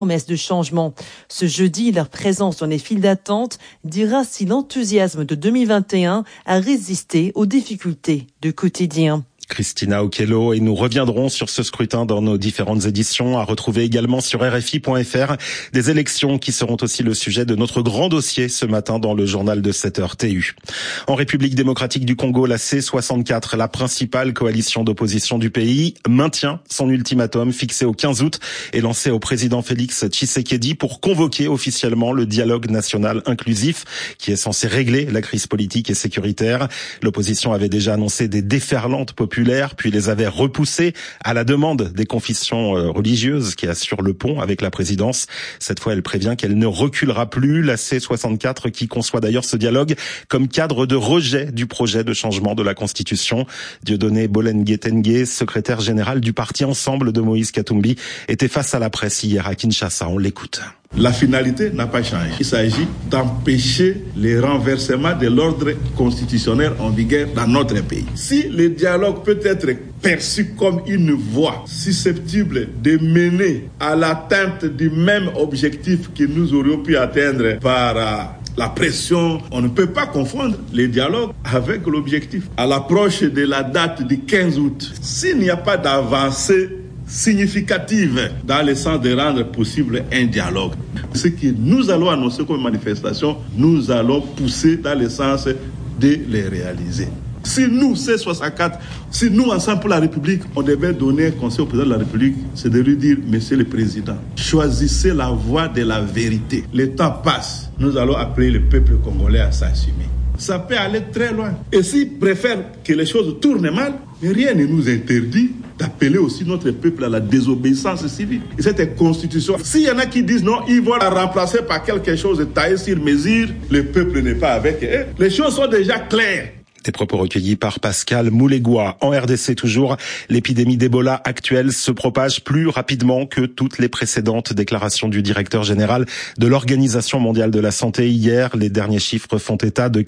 promesse de changement. Ce jeudi, leur présence dans les files d'attente dira si l'enthousiasme de 2021 a résisté aux difficultés du quotidien. Christina Okello, et nous reviendrons sur ce scrutin dans nos différentes éditions, à retrouver également sur RFI.fr, des élections qui seront aussi le sujet de notre grand dossier ce matin dans le journal de 7h TU. En République démocratique du Congo, la C64, la principale coalition d'opposition du pays, maintient son ultimatum fixé au 15 août et lancé au président Félix Tshisekedi pour convoquer officiellement le dialogue national inclusif qui est censé régler la crise politique et sécuritaire. L'opposition avait déjà annoncé des déferlantes populaires, puis les avait repoussés à la demande des confessions religieuses qui assurent le pont avec la présidence. Cette fois, elle prévient qu'elle ne reculera plus. La C64 qui conçoit d'ailleurs ce dialogue comme cadre de rejet du projet de changement de la Constitution. Dieudonné Bolengue-Tengue, secrétaire général du parti Ensemble de Moïse Katumbi, était face à la presse hier à Kinshasa. On l'écoute. La finalité n'a pas changé. Il s'agit d'empêcher les renversements de l'ordre constitutionnel en vigueur dans notre pays. Si le dialogue peut être perçu comme une voie susceptible de mener à l'atteinte du même objectif que nous aurions pu atteindre par la pression, on ne peut pas confondre les dialogues avec l'objectif. À l'approche de la date du 15 août, s'il n'y a pas d'avancée significative dans le sens de rendre possible un dialogue, ce que nous allons annoncer comme manifestation, nous allons pousser dans le sens de les réaliser. Si nous, C64, si nous, Ensemble pour la République, on devait donner un conseil au président de la République, c'est de lui dire, Monsieur le Président, choisissez la voie de la vérité. Le temps passe, nous allons appeler le peuple congolais à s'assumer. Ça peut aller très loin. Et s'ils préfèrent que les choses tournent mal, rien ne nous interdit d'appeler aussi notre peuple à la désobéissance civile. Et cette constitution, s'il y en a qui disent non, ils vont la remplacer par quelque chose de taillé sur mesure, le peuple n'est pas avec eux. Les choses sont déjà claires. Des propos recueillis par Pascal Moulégois. En RDC toujours, l'épidémie d'Ebola actuelle se propage plus rapidement que toutes les précédentes. Déclarations du directeur général de l'Organisation mondiale de la santé hier. Les derniers chiffres font état de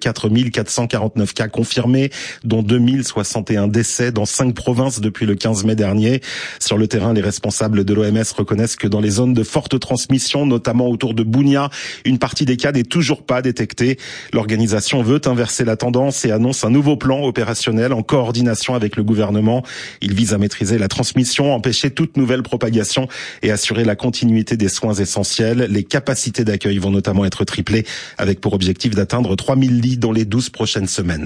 4449 cas confirmés, dont 2061 décès dans 5 provinces depuis le 15 mai dernier. Sur le terrain, les responsables de l'OMS reconnaissent que dans les zones de forte transmission, notamment autour de Bunia, une partie des cas n'est toujours pas détectée. L'organisation veut inverser la tendance et annonce un nouveau plan opérationnel en coordination avec le gouvernement. Il vise à maîtriser la transmission, empêcher toute nouvelle propagation et assurer la continuité des soins essentiels. Les capacités d'accueil vont notamment être triplées avec pour objectif d'atteindre 3000 lits dans les 12 prochaines semaines.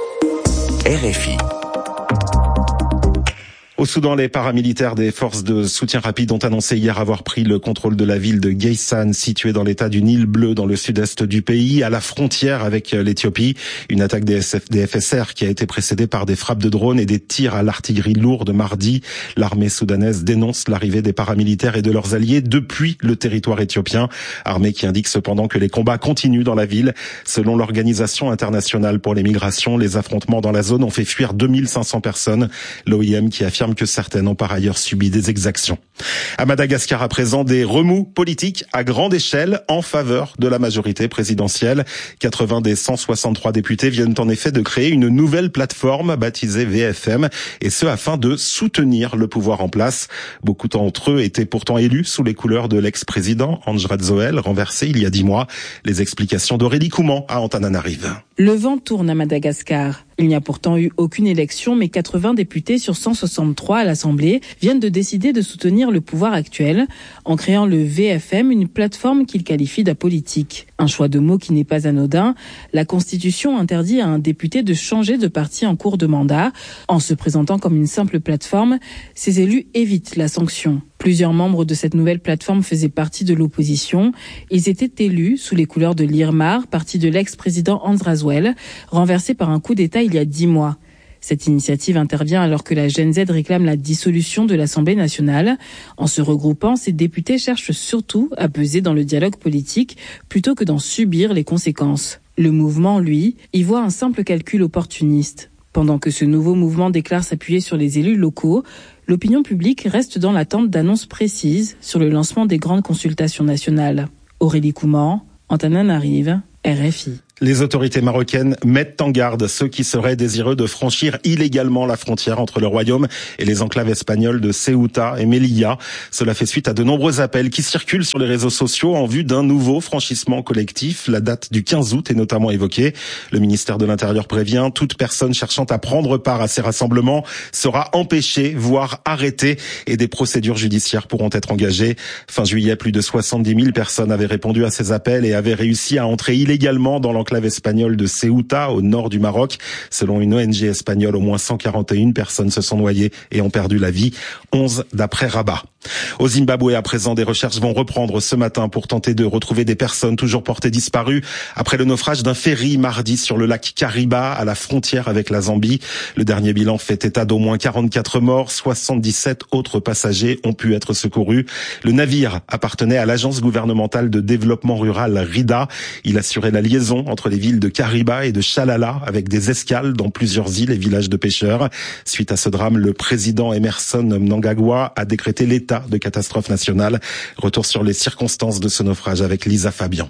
RFI. Au Soudan, les paramilitaires des forces de soutien rapide ont annoncé hier avoir pris le contrôle de la ville de Geysan, située dans l'état du Nil bleu dans le sud-est du pays, à la frontière avec l'Éthiopie. Une attaque des FSR qui a été précédée par des frappes de drones et des tirs à l'artillerie lourde mardi. L'armée soudanaise dénonce l'arrivée des paramilitaires et de leurs alliés depuis le territoire éthiopien. Armée qui indique cependant que les combats continuent dans la ville. Selon l'Organisation internationale pour les migrations, les affrontements dans la zone ont fait fuir 2500 personnes. L'OIM qui affirme que certaines ont par ailleurs subi des exactions. À Madagascar, à présent, des remous politiques à grande échelle en faveur de la majorité présidentielle. 80 des 163 députés viennent en effet de créer une nouvelle plateforme baptisée VFM, et ce afin de soutenir le pouvoir en place. Beaucoup d'entre eux étaient pourtant élus sous les couleurs de l'ex-président Andry Rajoelina, renversé il y a 10 mois. Les explications d'Aurélie Couman à Antananarive. Le vent tourne à Madagascar. Il n'y a pourtant eu aucune élection, mais 80 députés sur 163 à l'Assemblée viennent de décider de soutenir le pouvoir actuel en créant le VFM, une plateforme qu'ils qualifient d'apolitique. Un choix de mots qui n'est pas anodin. La Constitution interdit à un député de changer de parti en cours de mandat. En se présentant comme une simple plateforme, ces élus évitent la sanction. Plusieurs membres de cette nouvelle plateforme faisaient partie de l'opposition. Ils étaient élus sous les couleurs de l'IRMAR, parti de l'ex-président Andry Rajoelina, renversé par un coup d'État il y a 10 mois. Cette initiative intervient alors que la Gen Z réclame la dissolution de l'Assemblée nationale. En se regroupant, ces députés cherchent surtout à peser dans le dialogue politique plutôt que d'en subir les conséquences. Le mouvement, lui, y voit un simple calcul opportuniste. Pendant que ce nouveau mouvement déclare s'appuyer sur les élus locaux, l'opinion publique reste dans l'attente d'annonces précises sur le lancement des grandes consultations nationales. Aurélie Couman, Antananarive, RFI. Les autorités marocaines mettent en garde ceux qui seraient désireux de franchir illégalement la frontière entre le royaume et les enclaves espagnoles de Ceuta et Melilla. Cela fait suite à de nombreux appels qui circulent sur les réseaux sociaux en vue d'un nouveau franchissement collectif. La date du 15 août est notamment évoquée. Le ministère de l'Intérieur prévient, toute personne cherchant à prendre part à ces rassemblements sera empêchée, voire arrêtée, et des procédures judiciaires pourront être engagées. Fin juillet, plus de 70 000 personnes avaient répondu à ces appels et avaient réussi à entrer illégalement dans l'enclave espagnole de Ceuta, au nord du Maroc. Selon une ONG espagnole, au moins 141 personnes se sont noyées et ont perdu la vie, 11 d'après Rabat. Au Zimbabwe, à présent, des recherches vont reprendre ce matin pour tenter de retrouver des personnes toujours portées disparues après le naufrage d'un ferry mardi sur le lac Kariba, à la frontière avec la Zambie. Le dernier bilan fait état d'au moins 44 morts, 77 autres passagers ont pu être secourus. Le navire appartenait à l'agence gouvernementale de développement rural RIDA. Il assurait la liaison entre les villes de Kariba et de Chalala, avec des escales dans plusieurs îles et villages de pêcheurs. Suite à ce drame, le président Emerson Mnangagwa a décrété l'état de catastrophe nationale. Retour sur les circonstances de ce naufrage avec Lisa Fabian.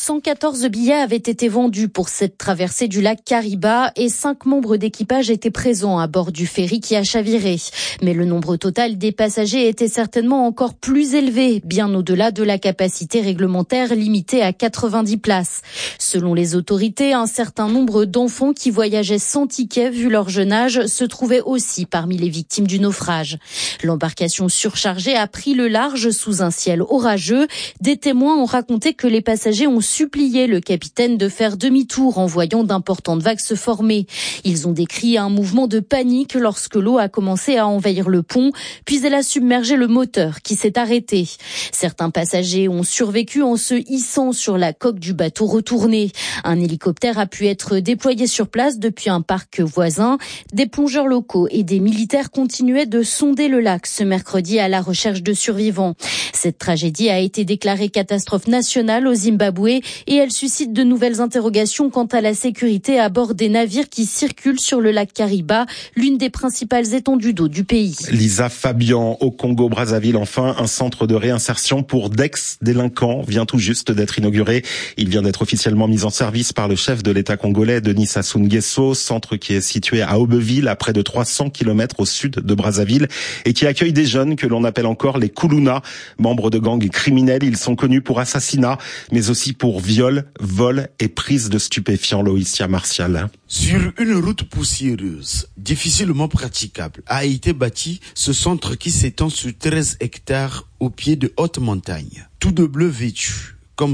114 billets avaient été vendus pour cette traversée du lac Kariba et 5 membres d'équipage étaient présents à bord du ferry qui a chaviré. Mais le nombre total des passagers était certainement encore plus élevé, bien au-delà de la capacité réglementaire limitée à 90 places. Selon les autorités, un certain nombre d'enfants qui voyageaient sans ticket vu leur jeune âge se trouvaient aussi parmi les victimes du naufrage. L'embarcation surchargée a pris le large sous un ciel orageux. Des témoins ont raconté que les passagers ont supplié le capitaine de faire demi-tour en voyant d'importantes vagues se former. Ils ont décrit un mouvement de panique lorsque l'eau a commencé à envahir le pont, puis elle a submergé le moteur qui s'est arrêté. Certains passagers ont survécu en se hissant sur la coque du bateau retourné. Un hélicoptère a pu être déployé sur place depuis un parc voisin. Des plongeurs locaux et des militaires continuaient de sonder le lac ce mercredi à la recherche de survivants. Cette tragédie a été déclarée catastrophe nationale au Zimbabwe et elle suscite de nouvelles interrogations quant à la sécurité à bord des navires qui circulent sur le lac Kariba, l'une des principales étendues d'eau du pays. Lisa Fabian, au Congo-Brazzaville, enfin, un centre de réinsertion pour d'ex-délinquants vient tout juste d'être inauguré. Il vient d'être officiellement mis en service par le chef de l'État congolais, Denis Sassou Nguesso, centre qui est situé à Aubeville, à près de 300 km au sud de Brazzaville, et qui accueille des jeunes que l'on appelle encore les Kuluna, membres de gangs criminels. Ils sont connus pour assassinat, mais aussi pour viol, vol et prise de stupéfiants. Loïcia Martial. Sur une route poussiéreuse, difficilement praticable, a été bâti ce centre qui s'étend sur 13 hectares au pied de hautes montagnes. Tout de bleu vêtu, comme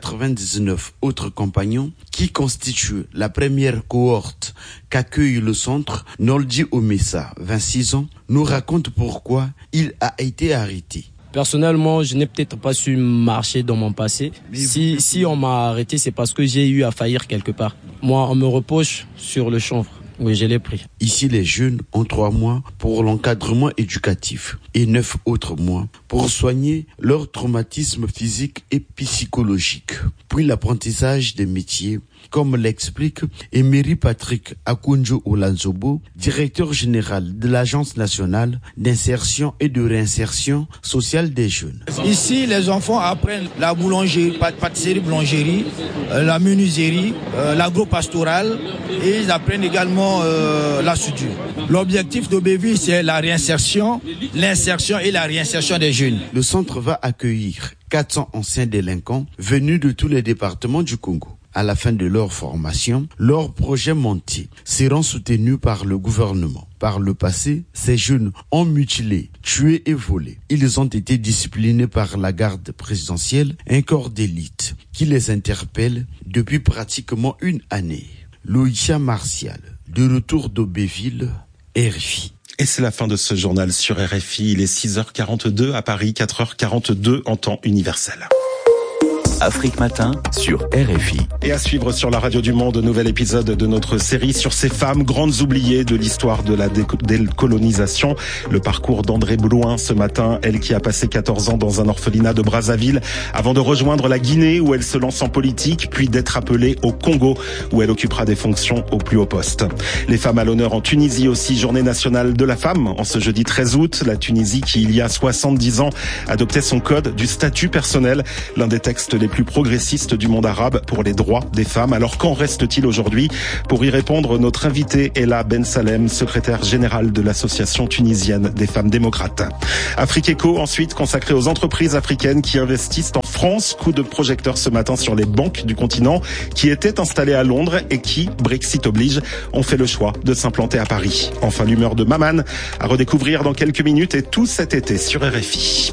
199 autres compagnons qui constituent la première cohorte qu'accueille le centre, Noldi Omessa, 26 ans, nous raconte pourquoi il a été arrêté. Personnellement, je n'ai peut-être pas su marcher dans mon passé. Si on m'a arrêté, c'est parce que j'ai eu à faillir quelque part. Moi, on me reproche sur le chanvre. Oui, je l'ai pris. Ici, les jeunes ont 3 mois pour l'encadrement éducatif et 9 autres mois pour soigner leur traumatisme physique et psychologique. Puis l'apprentissage des métiers, comme l'explique Emery Patrick Akunjo Olanzobo, directeur général de l'Agence nationale d'insertion et de réinsertion sociale des jeunes. Ici, les enfants apprennent la boulangerie, pâtisserie, boulangerie, la menuiserie, l'agro-pastoral et ils apprennent également la soudure. L'objectif d'Aubeville, c'est la réinsertion, l'insertion et la réinsertion des jeunes. Le centre va accueillir 400 anciens délinquants venus de tous les départements du Congo. À la fin de leur formation, leurs projets montés seront soutenus par le gouvernement. Par le passé, ces jeunes ont mutilé, tué et volé. Ils ont été disciplinés par la garde présidentielle, un corps d'élite qui les interpelle depuis pratiquement une année. Loïcia Martial, de retour d'Aubeville, RFI. Et c'est la fin de ce journal sur RFI. Il est 6h42 à Paris, 4h42 en temps universel. Afrique Matin sur RFI. Et à suivre sur la radio du Monde, nouvel épisode de notre série sur ces femmes grandes oubliées de l'histoire de la décolonisation. Le parcours d'André Blouin ce matin, elle qui a passé 14 ans dans un orphelinat de Brazzaville avant de rejoindre la Guinée où elle se lance en politique, puis d'être appelée au Congo où elle occupera des fonctions au plus haut poste. Les femmes à l'honneur en Tunisie aussi, journée nationale de la femme en ce jeudi 13 août. La Tunisie qui il y a 70 ans adoptait son code du statut personnel, l'un des textes les les plus progressistes du monde arabe pour les droits des femmes. Alors qu'en reste-t-il aujourd'hui? Pour y répondre, notre invité Ella Ben Salem, secrétaire générale de l'Association tunisienne des femmes démocrates. Afrique Éco, ensuite, consacré aux entreprises africaines qui investissent en France. Coup de projecteur ce matin sur les banques du continent qui étaient installées à Londres et qui, Brexit oblige, ont fait le choix de s'implanter à Paris. Enfin, l'humeur de Maman à redécouvrir dans quelques minutes et tout cet été sur RFI.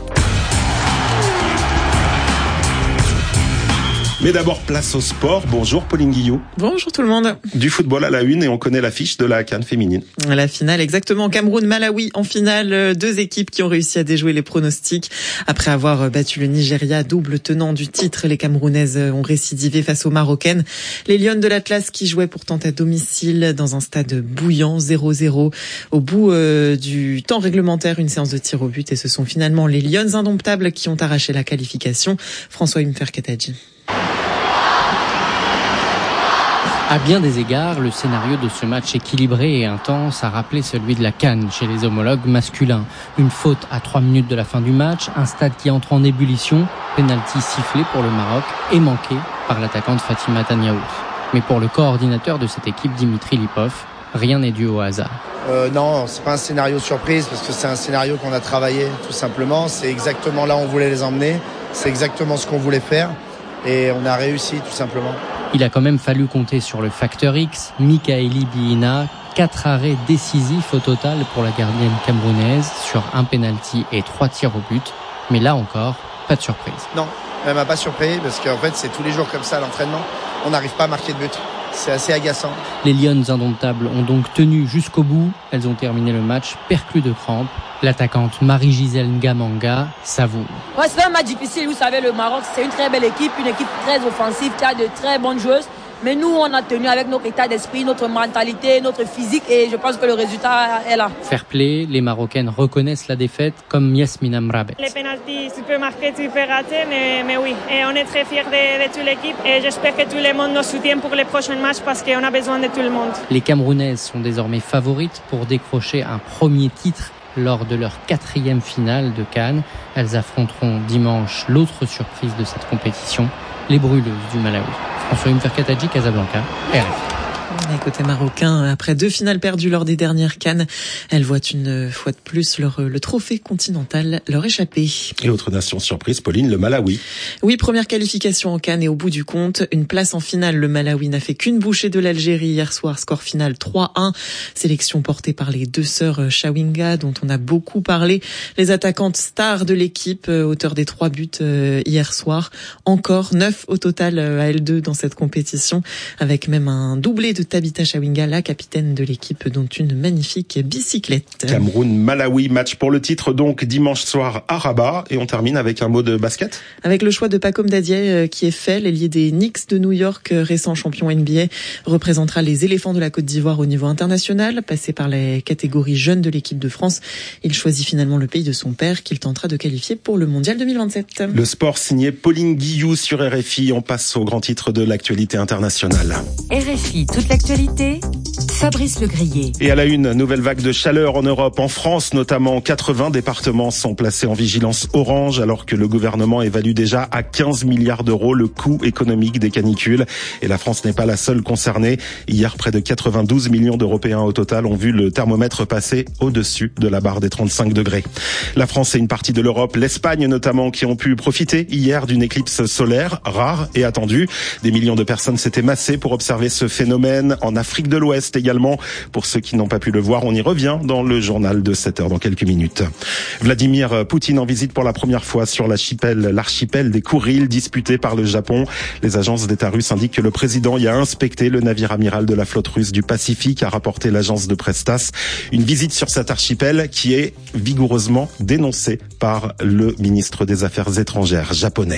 Mais d'abord, place au sport. Bonjour Pauline Guillot. Bonjour tout le monde. Du football à la une et on connaît l'affiche de la CAN féminine. La finale, exactement. Cameroun-Malawi en finale. Deux équipes qui ont réussi à déjouer les pronostics. Après avoir battu le Nigeria, double tenant du titre, les Camerounaises ont récidivé face aux Marocaines. Les Lionnes de l'Atlas qui jouaient pourtant à domicile dans un stade bouillant, 0-0. Au bout du temps réglementaire, une séance de tir au but et ce sont finalement les Lionnes indomptables qui ont arraché la qualification. François Imfer-Kataji. À bien des égards, le scénario de ce match équilibré et intense a rappelé celui de la CAN chez les homologues masculins. Une faute à 3 minutes de la fin du match, un stade qui entre en ébullition, pénalty sifflé pour le Maroc et manqué par l'attaquante Fatima Tanyaouz. Mais pour le coordinateur de cette équipe, Dimitri Lipov, rien n'est dû au hasard. Non, c'est pas un scénario surprise parce que c'est un scénario qu'on a travaillé tout simplement. C'est exactement là où on voulait les emmener, c'est exactement ce qu'on voulait faire et on a réussi tout simplement. Il a quand même fallu compter sur le facteur X, Mikaeli Biina, 4 arrêts décisifs au total pour la gardienne camerounaise sur un penalty et 3 tirs au but. Mais là encore, pas de surprise. Non, elle m'a pas surpris parce qu'en fait c'est tous les jours comme ça à l'entraînement. On n'arrive pas à marquer de but. C'est assez agaçant. Les Lionnes indomptables ont donc tenu jusqu'au bout. Elles ont terminé le match perclues de crampes. L'attaquante Marie-Gisèle Ngamanga savoure. Ouais, c'est un match difficile. Vous savez, le Maroc, c'est une très belle équipe, une équipe très offensive qui a de très bonnes joueuses. Mais nous, on a tenu avec notre état d'esprit, notre mentalité, notre physique et je pense que le résultat est là. Fair play, les Marocaines reconnaissent la défaite comme Yasmina Mrabet. Les pénaltys, tu peux marquer, tu peux rater, mais oui. Et on est très fiers de toute l'équipe et j'espère que tout le monde nous soutient pour les prochains matchs parce qu'on a besoin de tout le monde. Les Camerounaises sont désormais favorites pour décrocher un premier titre lors de leur 4e finale de CAN. Elles affronteront dimanche l'autre surprise de cette compétition, les brûleuses du Malawi. François Imfer-Kataji, Casablanca, RFI. Côté marocain, après 2 finales perdues lors des dernières CAN, elles voient une fois de plus le trophée continental leur échapper. Et autre nation surprise, Pauline, le Malawi. Oui, première qualification en CAN et au bout du compte, une place en finale. Le Malawi n'a fait qu'une bouchée de l'Algérie hier soir, score final 3-1. Sélection portée par les 2 sœurs Chawinga, dont on a beaucoup parlé. Les attaquantes stars de l'équipe, auteurs des 3 buts hier soir. Encore 9 au total à L2 dans cette compétition, avec même un doublé de Tabitha Chawinga, la capitaine de l'équipe, dont une magnifique bicyclette. Cameroun-Malawi, match pour le titre donc dimanche soir à Rabat. Et on termine avec un mot de basket. Avec le choix de Pacom Dadier qui est fait, l'ailier des Knicks de New York, récent champion NBA, représentera les éléphants de la Côte d'Ivoire au niveau international. Passé par les catégories jeunes de l'équipe de France, il choisit finalement le pays de son père qu'il tentera de qualifier pour le Mondial 2027. Le sport signé Pauline Guillou sur RFI. On passe au grand titre de l'actualité internationale. RFI, toute l'actualité, Fabrice Legrier. Et à la une, nouvelle vague de chaleur en Europe. En France, notamment, 80 départements sont placés en vigilance orange, alors que le gouvernement évalue déjà à 15 milliards d'euros le coût économique des canicules. Et la France n'est pas la seule concernée. Hier, près de 92 millions d'Européens au total ont vu le thermomètre passer au-dessus de la barre des 35 degrés. La France et une partie de l'Europe, l'Espagne notamment, qui ont pu profiter hier d'une éclipse solaire rare et attendue. Des millions de personnes s'étaient massées pour observer ce phénomène. En Afrique de l'Ouest également. Pour ceux qui n'ont pas pu le voir, on y revient dans le journal de 7h dans quelques minutes. Vladimir Poutine en visite pour la première fois sur l'archipel des Kouriles disputé par le Japon. Les agences d'État russes indiquent que le président y a inspecté le navire amiral de la flotte russe du Pacifique, a rapporté l'agence de presse TASS. Une visite sur cet archipel qui est vigoureusement dénoncée par le ministre des Affaires étrangères japonais.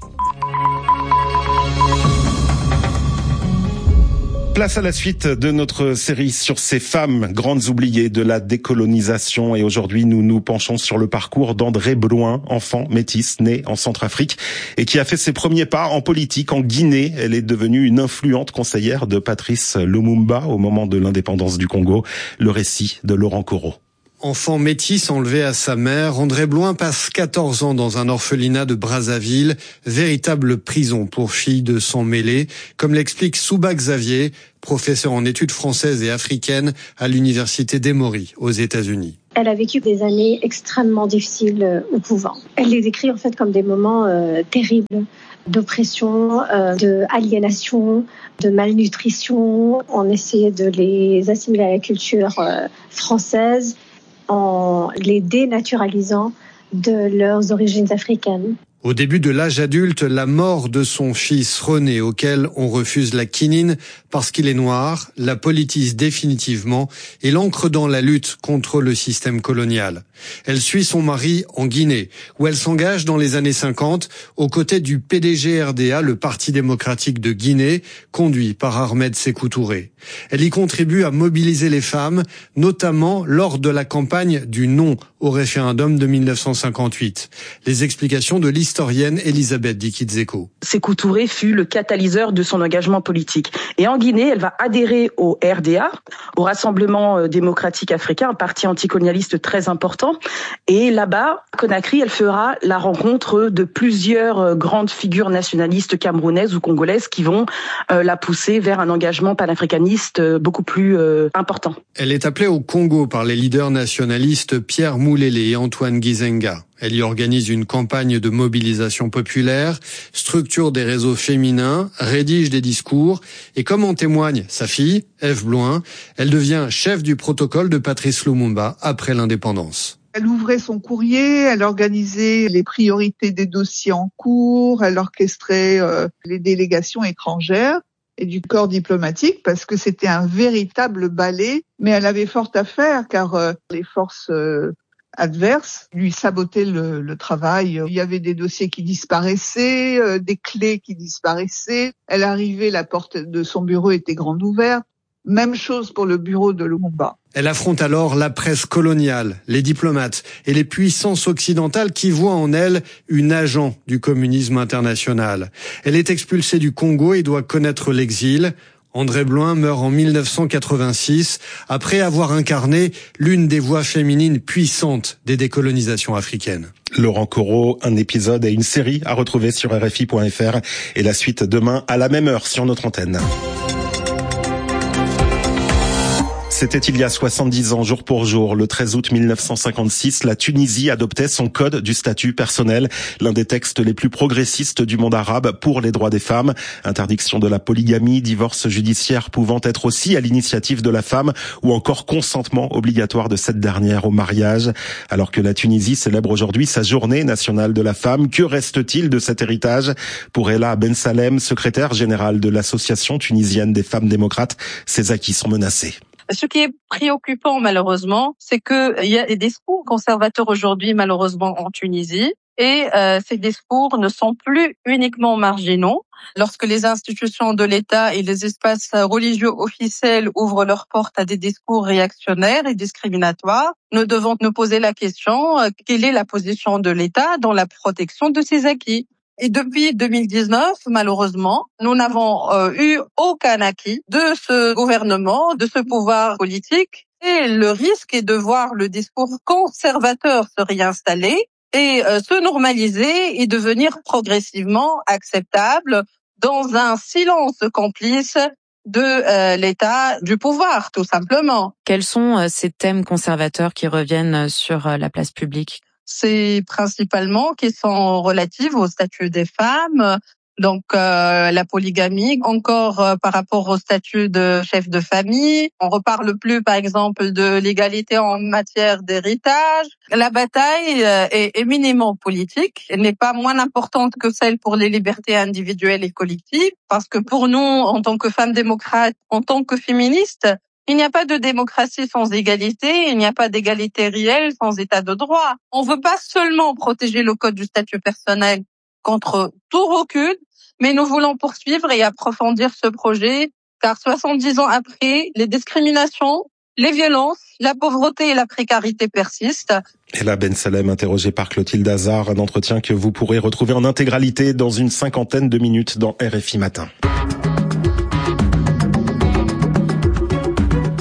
Place à la suite de notre série sur ces femmes grandes oubliées de la décolonisation. Et aujourd'hui, nous nous penchons sur le parcours d'André Blouin, enfant métisse, né en Centrafrique et qui a fait ses premiers pas en politique en Guinée. Elle est devenue une influente conseillère de Patrice Lumumba au moment de l'indépendance du Congo. Le récit de Laurent Corot. Enfant métis enlevé à sa mère, André Bloin passe 14 ans dans un orphelinat de Brazzaville, véritable prison pour filles de sang mêlé, comme l'explique Souba Xavier, professeur en études françaises et africaines à l'université d'Emory aux États-Unis. Elle a vécu des années extrêmement difficiles au couvent. Elle les décrit en fait comme des moments terribles d'oppression, d'aliénation, de malnutrition. On essayait de les assimiler à la culture française en les dénaturalisant de leurs origines africaines. Au début de l'âge adulte, la mort de son fils René, auquel on refuse la quinine parce qu'il est noir, la politise définitivement et l'ancre dans la lutte contre le système colonial. Elle suit son mari en Guinée, où elle s'engage dans les années 50 aux côtés du PDG-RDA, le Parti démocratique de Guinée, conduit par Ahmed Sékou Touré. Elle y contribue à mobiliser les femmes, notamment lors de la campagne du non au référendum de 1958. Les explications de l'historienne Elisabeth Dikizeko. Sékou Touré fut le catalyseur de son engagement politique. Et en Guinée, elle va adhérer au RDA, au Rassemblement démocratique africain, un parti anticolonialiste très important. Et là-bas, à Conakry, elle fera la rencontre de plusieurs grandes figures nationalistes camerounaises ou congolaises qui vont la pousser vers un engagement panafricaniste beaucoup plus important. Elle est appelée au Congo par les leaders nationalistes Pierre Moulélé et Antoine Gizenga. Elle y organise une campagne de mobilisation populaire, structure des réseaux féminins, rédige des discours et comme en témoigne sa fille, Ève Bloin, elle devient chef du protocole de Patrice Lumumba après l'indépendance. Elle ouvrait son courrier, elle organisait les priorités des dossiers en cours, elle orchestrait les délégations étrangères et du corps diplomatique parce que c'était un véritable ballet. Mais elle avait fort à faire car les forces adverses lui sabotaient le travail. Il y avait des dossiers qui disparaissaient, des clés qui disparaissaient. Elle arrivait, la porte de son bureau était grande ouverte. Même chose pour le bureau de Lumumba. Elle affronte alors la presse coloniale, les diplomates et les puissances occidentales qui voient en elle une agent du communisme international. Elle est expulsée du Congo et doit connaître l'exil. André Bloin meurt en 1986 après avoir incarné l'une des voix féminines puissantes des décolonisations africaines. Laurent Corot, un épisode et une série à retrouver sur RFI.fr et la suite demain à la même heure sur notre antenne. C'était il y a 70 ans, jour pour jour, le 13 août 1956, la Tunisie adoptait son code du statut personnel, l'un des textes les plus progressistes du monde arabe pour les droits des femmes. Interdiction de la polygamie, divorce judiciaire pouvant être aussi à l'initiative de la femme ou encore consentement obligatoire de cette dernière au mariage. Alors que la Tunisie célèbre aujourd'hui sa journée nationale de la femme, que reste-t-il de cet héritage? Pour Ella Ben Salem, secrétaire générale de l'Association tunisienne des femmes démocrates, ces acquis sont menacés. Ce qui est préoccupant, malheureusement, c'est qu'il y a des discours conservateurs aujourd'hui, malheureusement, en Tunisie. Et ces discours ne sont plus uniquement marginaux. Lorsque les institutions de l'État et les espaces religieux officiels ouvrent leurs portes à des discours réactionnaires et discriminatoires, nous devons nous poser la question, quelle est la position de l'État dans la protection de ces acquis ? Et depuis 2019, malheureusement, nous n'avons eu aucun acquis de ce gouvernement, de ce pouvoir politique. Et le risque est de voir le discours conservateur se réinstaller et se normaliser et devenir progressivement acceptable dans un silence complice de l'État du pouvoir, tout simplement. Quels sont ces thèmes conservateurs qui reviennent sur la place publique ? C'est principalement qui sont relatives au statut des femmes, donc la polygamie, encore par rapport au statut de chef de famille. On reparle plus, par exemple, de l'égalité en matière d'héritage. La bataille est éminemment politique. Elle n'est pas moins importante que celle pour les libertés individuelles et collectives, parce que pour nous, en tant que femmes démocrates, en tant que féministes, il n'y a pas de démocratie sans égalité, il n'y a pas d'égalité réelle sans état de droit. On ne veut pas seulement protéger le code du statut personnel contre tout recul, mais nous voulons poursuivre et approfondir ce projet, car 70 ans après, les discriminations, les violences, la pauvreté et la précarité persistent. Ella Ben Salem, interrogée par Clotilde Hazard, un entretien que vous pourrez retrouver en intégralité dans une 50aine de minutes dans RFI Matin.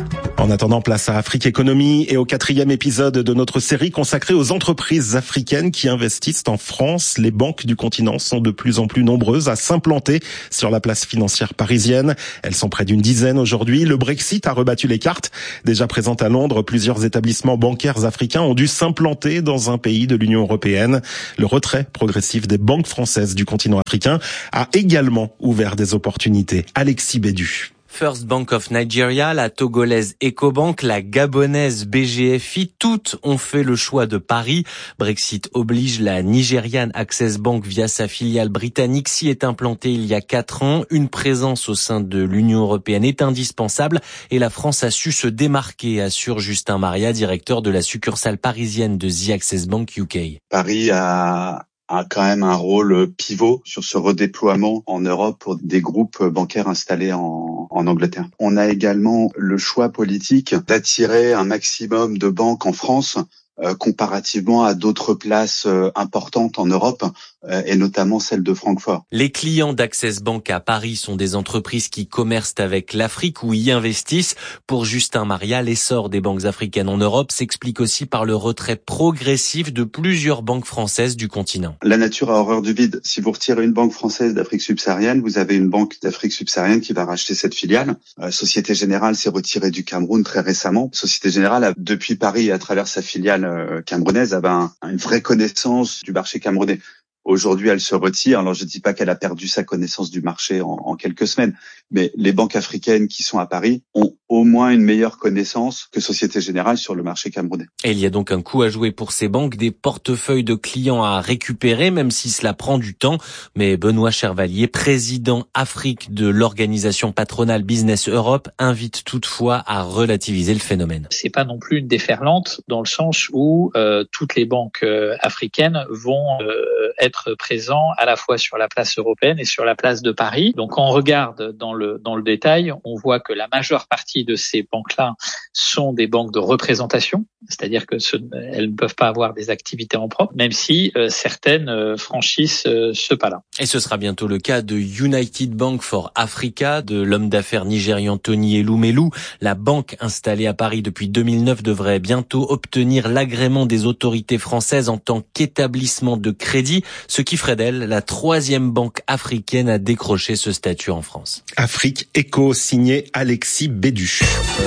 En attendant, place à Afrique Économie et au 4e épisode de notre série consacrée aux entreprises africaines qui investissent en France. Les banques du continent sont de plus en plus nombreuses à s'implanter sur la place financière parisienne. Elles sont près d'une dizaine aujourd'hui. Le Brexit a rebattu les cartes. Déjà présentes à Londres, plusieurs établissements bancaires africains ont dû s'implanter dans un pays de l'Union européenne. Le retrait progressif des banques françaises du continent africain a également ouvert des opportunités. Alexis Bédu. First Bank of Nigeria, la togolaise Ecobank, la gabonaise BGFI, toutes ont fait le choix de Paris. Brexit oblige, la nigériane Access Bank via sa filiale britannique s'y est implantée il y a 4 ans. Une présence au sein de l'Union européenne est indispensable et la France a su se démarquer, assure Justin Maria, directeur de la succursale parisienne de The Access Bank UK. Paris a quand même un rôle pivot sur ce redéploiement en Europe pour des groupes bancaires installés en Angleterre. On a également le choix politique d'attirer un maximum de banques en France comparativement à d'autres places importantes en Europe et notamment celle de Francfort. Les clients d'Access Bank à Paris sont des entreprises qui commercent avec l'Afrique ou y investissent. Pour Justin Maria, l'essor des banques africaines en Europe s'explique aussi par le retrait progressif de plusieurs banques françaises du continent. La nature a horreur du vide. Si vous retirez une banque française d'Afrique subsaharienne, vous avez une banque d'Afrique subsaharienne qui va racheter cette filiale. Société Générale s'est retirée du Cameroun très récemment. Société Générale, depuis Paris, à travers sa filiale camerounaise, avait une vraie connaissance du marché camerounais. Aujourd'hui, elle se retire. Alors, je dis pas qu'elle a perdu sa connaissance du marché en quelques semaines, mais les banques africaines qui sont à Paris ont au moins une meilleure connaissance que Société Générale sur le marché camerounais. Et il y a donc un coup à jouer pour ces banques, des portefeuilles de clients à récupérer, même si cela prend du temps. Mais Benoît Chervalier, président Afrique de l'organisation patronale Business Europe, invite toutefois à relativiser le phénomène. C'est pas non plus une déferlante dans le sens où toutes les banques africaines vont être présents à la fois sur la place européenne et sur la place de Paris. Donc, quand on regarde dans le détail, on voit que la majeure partie de ces banques-là sont des banques de représentation, c'est-à-dire que elles ne peuvent pas avoir des activités en propre, même si certaines franchissent ce pas-là. Et ce sera bientôt le cas de United Bank for Africa, de l'homme d'affaires nigérian Tony Elumelu. La banque installée à Paris depuis 2009 devrait bientôt obtenir l'agrément des autorités françaises en tant qu'établissement de crédit, ce qui ferait d'elle la 3e banque africaine à décrocher ce statut en France. Afrique Éco, signé Alexis Bédu.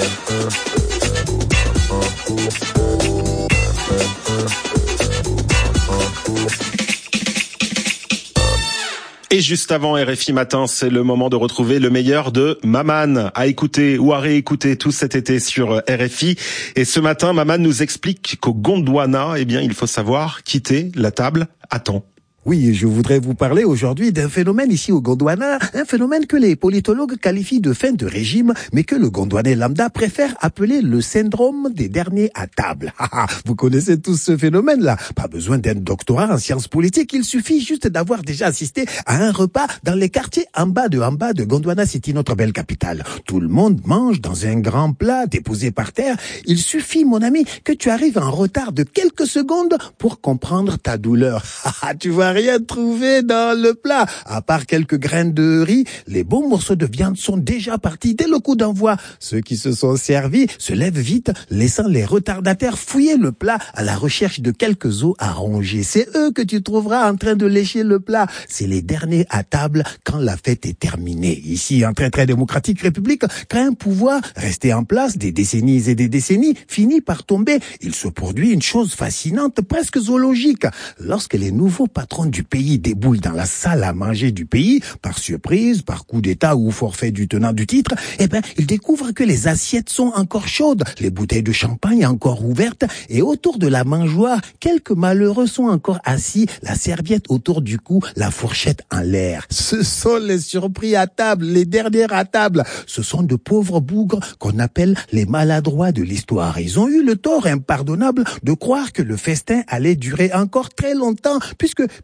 Et juste avant RFI Matin, c'est le moment de retrouver le meilleur de Maman, à écouter ou à réécouter tout cet été sur RFI. Et ce matin, Maman nous explique qu'au Gondwana, il faut savoir quitter la table à temps. Oui, je voudrais vous parler aujourd'hui d'un phénomène ici au Gondwana, un phénomène que les politologues qualifient de fin de régime, mais que le Gondwanais lambda préfère appeler le syndrome des derniers à table. Vous connaissez tous ce phénomène-là. Pas besoin d'un doctorat en sciences politiques, il suffit juste d'avoir déjà assisté à un repas dans les quartiers en bas de Gondwana City, notre belle capitale. Tout le monde mange dans un grand plat déposé par terre. Il suffit, mon ami, que tu arrives en retard de quelques secondes pour comprendre ta douleur. Tu vas rien trouvé dans le plat. À part quelques graines de riz, les bons morceaux de viande sont déjà partis dès le coup d'envoi. Ceux qui se sont servis se lèvent vite, laissant les retardataires fouiller le plat à la recherche de quelques os à ronger. C'est eux que tu trouveras en train de lécher le plat. C'est les derniers à table quand la fête est terminée. Ici, en très démocratique république, quand un pouvoir resté en place des décennies et des décennies finit par tomber, il se produit une chose fascinante, presque zoologique. Lorsque les nouveaux patrons du pays déboulent dans la salle à manger du pays, par surprise, par coup d'état ou forfait du tenant du titre, ils découvrent que les assiettes sont encore chaudes, les bouteilles de champagne encore ouvertes, et autour de la mangeoire, quelques malheureux sont encore assis, la serviette autour du cou, la fourchette en l'air. Ce sont les surpris à table, les derniers à table. Ce sont de pauvres bougres qu'on appelle les maladroits de l'histoire. Ils ont eu le tort impardonnable de croire que le festin allait durer encore très longtemps, puisque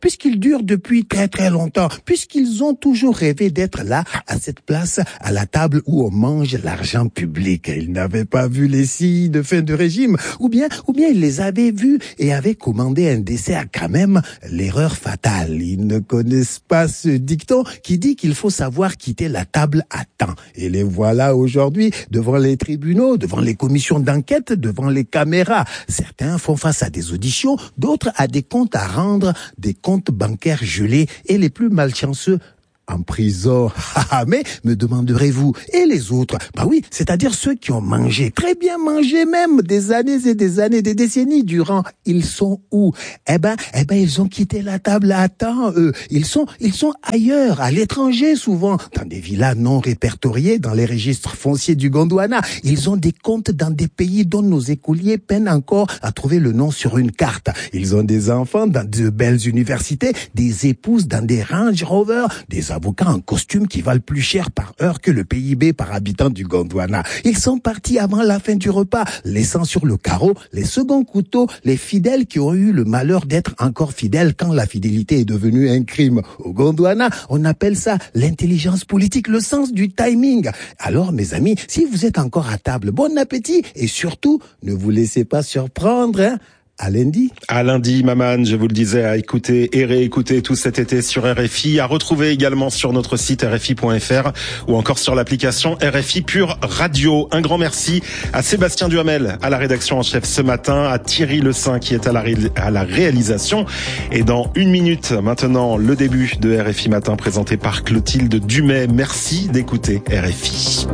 puisqu'il dure depuis très très longtemps, puisqu'ils ont toujours rêvé d'être là, à cette place, à la table où on mange l'argent public. Ils n'avaient pas vu les signes de fin de régime, ou bien ils les avaient vus et avaient commandé un dessert quand même, l'erreur fatale. Ils ne connaissent pas ce dicton qui dit qu'il faut savoir quitter la table à temps. Et les voilà aujourd'hui devant les tribunaux, devant les commissions d'enquête, devant les caméras. Certains font face à des auditions, d'autres à des comptes à rendre, des comptes bancaires gelés, et les plus malchanceux en prison. Mais, me demanderez-vous, et les autres? Bah oui, c'est-à-dire ceux qui ont mangé, très bien mangé même, des années et des années, des décennies durant, ils sont où? Eh ben, ils ont quitté la table à temps, eux. Ils sont ailleurs, à l'étranger souvent, dans des villas non répertoriées, dans les registres fonciers du Gondwana. Ils ont des comptes dans des pays dont nos écoliers peinent encore à trouver le nom sur une carte. Ils ont des enfants dans de belles universités, des épouses dans des Range Rover, des avocats en costume qui valent plus cher par heure que le PIB par habitant du Gondwana. Ils sont partis avant la fin du repas, laissant sur le carreau les seconds couteaux, les fidèles qui ont eu le malheur d'être encore fidèles quand la fidélité est devenue un crime. Au Gondwana, on appelle ça l'intelligence politique, le sens du timing. Alors, mes amis, si vous êtes encore à table, bon appétit et surtout, ne vous laissez pas surprendre, hein. À lundi. À lundi, Maman, je vous le disais, à écouter et réécouter tout cet été sur RFI, à retrouver également sur notre site RFI.fr ou encore sur l'application RFI Pure Radio. Un grand merci à Sébastien Duhamel à la rédaction en chef ce matin, à Thierry Le Saint qui est à la réalisation. Et dans 1 minute, maintenant, le début de RFI Matin présenté par Clotilde Dumais. Merci d'écouter RFI.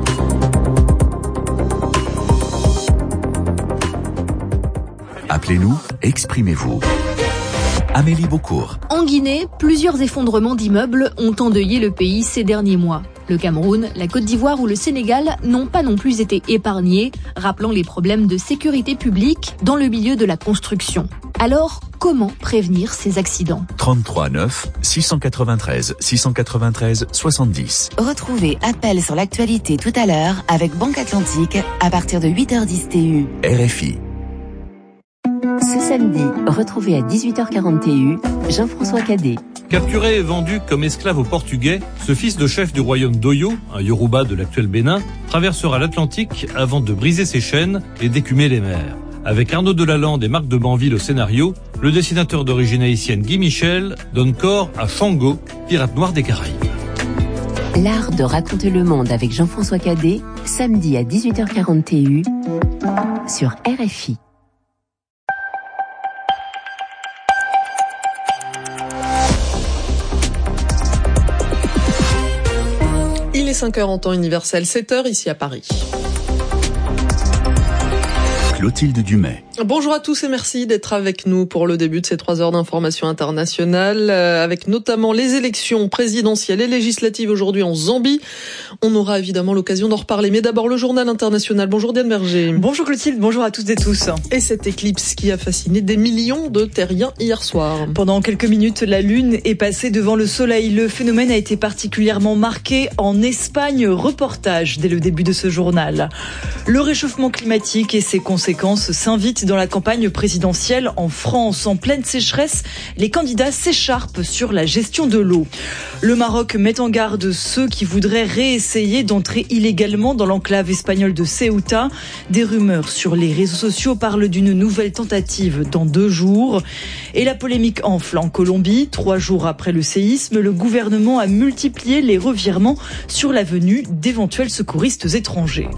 Appelez-nous, exprimez-vous. Amélie Beaucourt. En Guinée, plusieurs effondrements d'immeubles ont endeuillé le pays ces derniers mois. Le Cameroun, la Côte d'Ivoire ou le Sénégal n'ont pas non plus été épargnés, rappelant les problèmes de sécurité publique dans le milieu de la construction. Alors, comment prévenir ces accidents ? 33 9 693 693 70. Retrouvez Appel sur l'actualité tout à l'heure avec Banque Atlantique à partir de 8h10 TU. RFI. Ce samedi, retrouvez à 18h40 TU Jean-François Cadet. Capturé et vendu comme esclave aux Portugais, ce fils de chef du royaume d'Oyo, un Yoruba de l'actuel Bénin, traversera l'Atlantique avant de briser ses chaînes et d'écumer les mers. Avec Arnaud Delalande et Marc de Banville au scénario, le dessinateur d'origine haïtienne Guy Michel donne corps à Shango, pirate noir des Caraïbes. L'art de raconter le monde avec Jean-François Cadet, samedi à 18h40 TU sur RFI. Il est 5h en temps universel, 7h ici à Paris. Clotilde Dumais. Bonjour à tous et merci d'être avec nous pour le début de ces 3 heures d'information internationale, avec notamment les élections présidentielles et législatives aujourd'hui en Zambie. On aura évidemment l'occasion d'en reparler, mais d'abord le journal international. Bonjour Diane Berger. Bonjour Clotilde, bonjour à toutes et tous. Et cette éclipse qui a fasciné des millions de terriens hier soir. Pendant quelques minutes, la Lune est passée devant le Soleil. Le phénomène a été particulièrement marqué en Espagne. Reportage dès le début de ce journal. Le réchauffement climatique et ses conséquences s'invitent dans la campagne présidentielle en France. En pleine sécheresse, les candidats s'écharpent sur la gestion de l'eau. Le Maroc met en garde ceux qui voudraient réessayer d'entrer illégalement dans l'enclave espagnole de Ceuta. Des rumeurs sur les réseaux sociaux parlent d'une nouvelle tentative dans 2 jours. Et la polémique enfle en Colombie. 3 jours après le séisme, le gouvernement a multiplié les revirements sur la venue d'éventuels secouristes étrangers.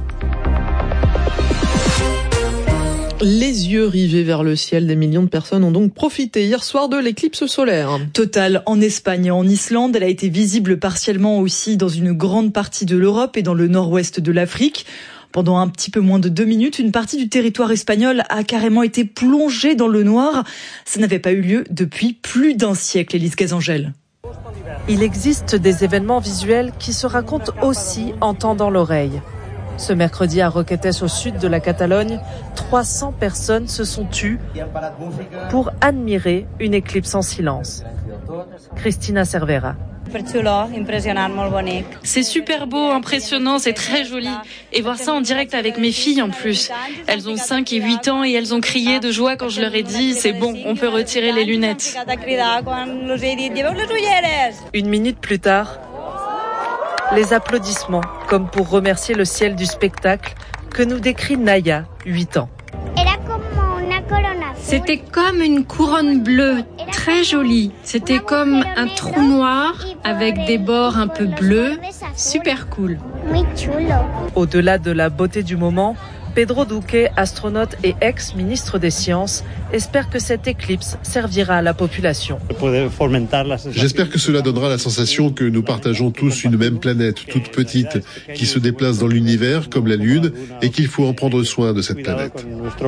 Les yeux rivés vers le ciel, des millions de personnes ont donc profité hier soir de l'éclipse solaire. Totale en Espagne et en Islande, elle a été visible partiellement aussi dans une grande partie de l'Europe et dans le nord-ouest de l'Afrique. Pendant un petit peu moins de 2 minutes, une partie du territoire espagnol a carrément été plongée dans le noir. Ça n'avait pas eu lieu depuis plus d'1 siècle, Élise Gazangel. Il existe des événements visuels qui se racontent aussi en tendant l'oreille. Ce mercredi à Roquetes, au sud de la Catalogne, 300 personnes se sont tues pour admirer une éclipse en silence. Cristina Cervera. C'est super beau, impressionnant, c'est très joli. Et voir ça en direct avec mes filles en plus. Elles ont 5 et 8 ans et elles ont crié de joie quand je leur ai dit « c'est bon, on peut retirer les lunettes ». Une minute plus tard, les applaudissements, comme pour remercier le ciel du spectacle que nous décrit Naya, 8 ans. C'était comme une couronne bleue, très jolie. C'était comme un trou noir avec des bords un peu bleus, super cool. Au-delà de la beauté du moment, Pedro Duque, astronaute et ex-ministre des Sciences, espère que cette éclipse servira à la population. J'espère que cela donnera la sensation que nous partageons tous une même planète, toute petite, qui se déplace dans l'univers comme la Lune, et qu'il faut en prendre soin de cette planète.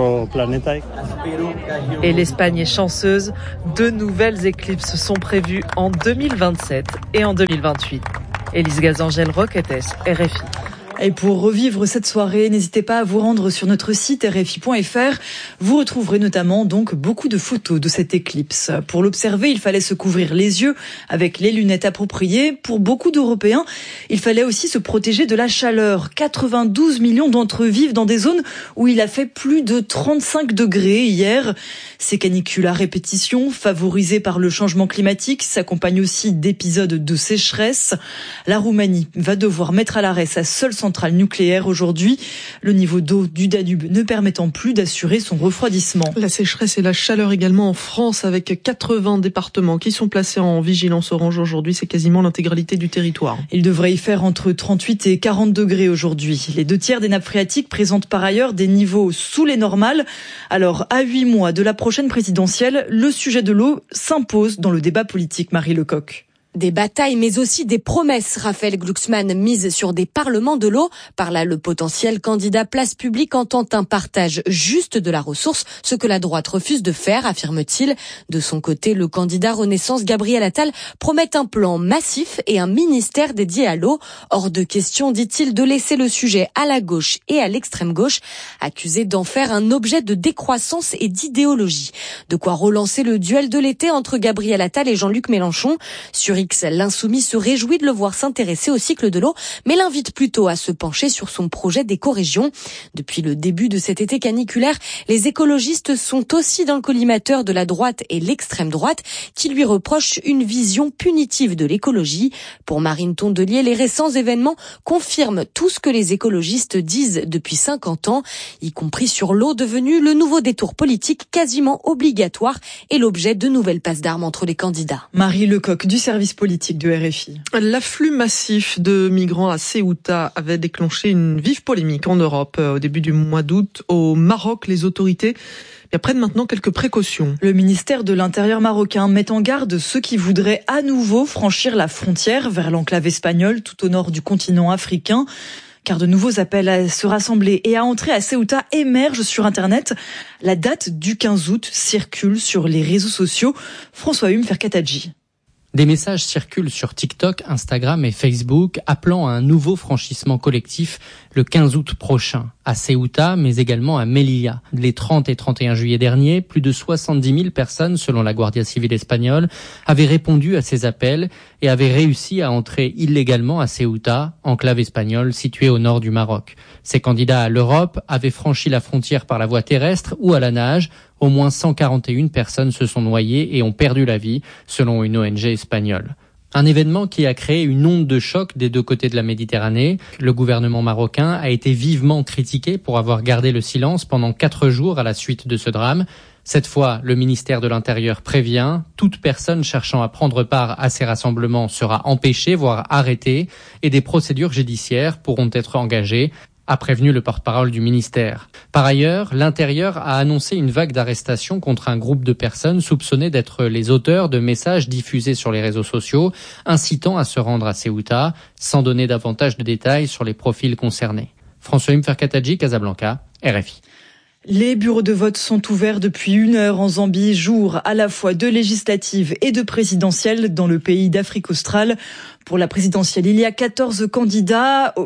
Et l'Espagne est chanceuse, 2 nouvelles éclipses sont prévues en 2027 et en 2028. Élise Gazangel, Roquetes, RFI. Et pour revivre cette soirée, n'hésitez pas à vous rendre sur notre site rfi.fr. Vous retrouverez notamment donc beaucoup de photos de cette éclipse. Pour l'observer, il fallait se couvrir les yeux avec les lunettes appropriées. Pour beaucoup d'Européens, il fallait aussi se protéger de la chaleur. 92 millions d'entre eux vivent dans des zones où il a fait plus de 35 degrés hier. Ces canicules à répétition, favorisées par le changement climatique, s'accompagnent aussi d'épisodes de sécheresse. La Roumanie va devoir mettre à l'arrêt sa seule centrale nucléaire aujourd'hui, le niveau d'eau du Danube ne permettant plus d'assurer son refroidissement. La sécheresse et la chaleur également en France, avec 80 départements qui sont placés en vigilance orange aujourd'hui. C'est quasiment l'intégralité du territoire. Il devrait y faire entre 38 et 40 degrés aujourd'hui. Les 2 tiers des nappes phréatiques présentent par ailleurs des niveaux sous les normales. Alors, à 8 mois de la prochaine présidentielle, le sujet de l'eau s'impose dans le débat politique. Marie Lecoq. Des batailles, mais aussi des promesses. Raphaël Glucksmann mise sur des parlements de l'eau. Par là, le potentiel candidat Place Publique entend un partage juste de la ressource, ce que la droite refuse de faire, affirme-t-il. De son côté, le candidat Renaissance Gabriel Attal promet un plan massif et un ministère dédié à l'eau. Hors de question, dit-il, de laisser le sujet à la gauche et à l'extrême gauche, accusé d'en faire un objet de décroissance et d'idéologie. De quoi relancer le duel de l'été entre Gabriel Attal et Jean-Luc Mélenchon. Sur l'insoumis se réjouit de le voir s'intéresser au cycle de l'eau, mais l'invite plutôt à se pencher sur son projet d'éco-région. Depuis le début de cet été caniculaire, les écologistes sont aussi dans le collimateur de la droite et l'extrême droite, qui lui reprochent une vision punitive de l'écologie. Pour Marine Tondelier, les récents événements confirment tout ce que les écologistes disent depuis 50 ans, y compris sur l'eau, devenue le nouveau détour politique quasiment obligatoire et l'objet de nouvelles passes d'armes entre les candidats. Marie Lecoq du service politique de RFI. L'afflux massif de migrants à Ceuta avait déclenché une vive polémique en Europe au début du mois d'août. Au Maroc, les autorités prennent maintenant quelques précautions. Le ministère de l'Intérieur marocain met en garde ceux qui voudraient à nouveau franchir la frontière vers l'enclave espagnole tout au nord du continent africain. Car de nouveaux appels à se rassembler et à entrer à Ceuta émergent sur Internet. La date du 15 août circule sur les réseaux sociaux. François-Hume Ferkatadji. Des messages circulent sur TikTok, Instagram et Facebook appelant à un nouveau franchissement collectif le 15 août prochain à Ceuta, mais également à Melilla. Les 30 et 31 juillet dernier, plus de 70 000 personnes, selon la Guardia Civile espagnole, avaient répondu à ces appels et avaient réussi à entrer illégalement à Ceuta, enclave espagnole située au nord du Maroc. Ces candidats à l'Europe avaient franchi la frontière par la voie terrestre ou à la nage. Au moins 141 personnes se sont noyées et ont perdu la vie, selon une ONG espagnole. Un événement qui a créé une onde de choc des 2 côtés de la Méditerranée. Le gouvernement marocain a été vivement critiqué pour avoir gardé le silence pendant 4 jours à la suite de ce drame. Cette fois, le ministère de l'Intérieur prévient, toute personne cherchant à prendre part à ces rassemblements sera empêchée, voire arrêtée, et des procédures judiciaires pourront être engagées, a prévenu le porte-parole du ministère. Par ailleurs, l'Intérieur a annoncé une vague d'arrestations contre un groupe de personnes soupçonnées d'être les auteurs de messages diffusés sur les réseaux sociaux, incitant à se rendre à Ceuta, sans donner davantage de détails sur les profils concernés. François-Hume Ferkatadji, Casablanca, RFI. Les bureaux de vote sont ouverts depuis 1 heure en Zambie, jour à la fois de législatives et de présidentielles dans le pays d'Afrique australe. Pour la présidentielle, il y a 14 candidats.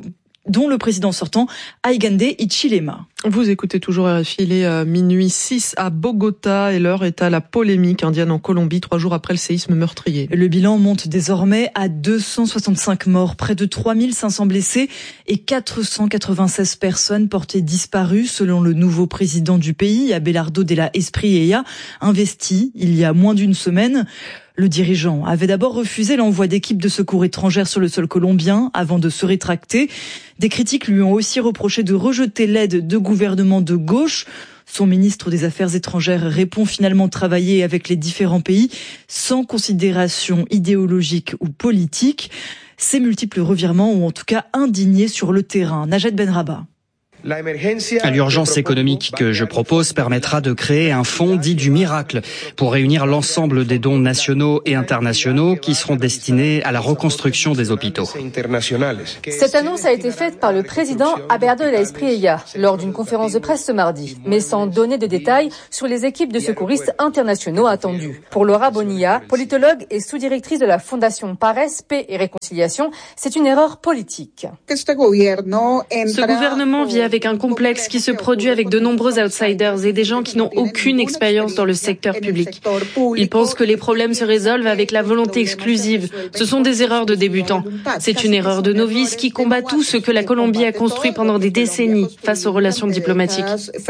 dont le président sortant Hakainde Hichilema. Vous écoutez toujours RFI, il est minuit 6 à Bogota et l'heure est à la polémique indienne en Colombie, 3 jours après le séisme meurtrier. Le bilan monte désormais à 265 morts, près de 3500 blessés et 496 personnes portées disparues selon le nouveau président du pays, Abelardo de la Espriella, investi il y a moins d'une semaine. Le dirigeant avait d'abord refusé l'envoi d'équipes de secours étrangères sur le sol colombien avant de se rétracter. Des critiques lui ont aussi reproché de rejeter l'aide de gouvernements de gauche. Son ministre des Affaires étrangères répond finalement travailler avec les différents pays sans considération idéologique ou politique. Ces multiples revirements ont en tout cas indigné sur le terrain. Najat Benrabah. L'urgence économique que je propose permettra de créer un fonds dit du miracle pour réunir l'ensemble des dons nationaux et internationaux qui seront destinés à la reconstruction des hôpitaux. Cette annonce a été faite par le président Abelardo de la Espriella lors d'une conférence de presse ce mardi, mais sans donner de détails sur les équipes de secouristes internationaux attendues. Pour Laura Bonilla, politologue et sous-directrice de la Fondation Pares, Paix et Réconciliation, c'est une erreur politique. Ce gouvernement vit avec un complexe qui se produit avec de nombreux outsiders et des gens qui n'ont aucune expérience dans le secteur public. Ils pensent que les problèmes se résolvent avec la volonté exclusive. Ce sont des erreurs de débutants. C'est une erreur de novice qui combat tout ce que la Colombie a construit pendant des décennies face aux relations diplomatiques.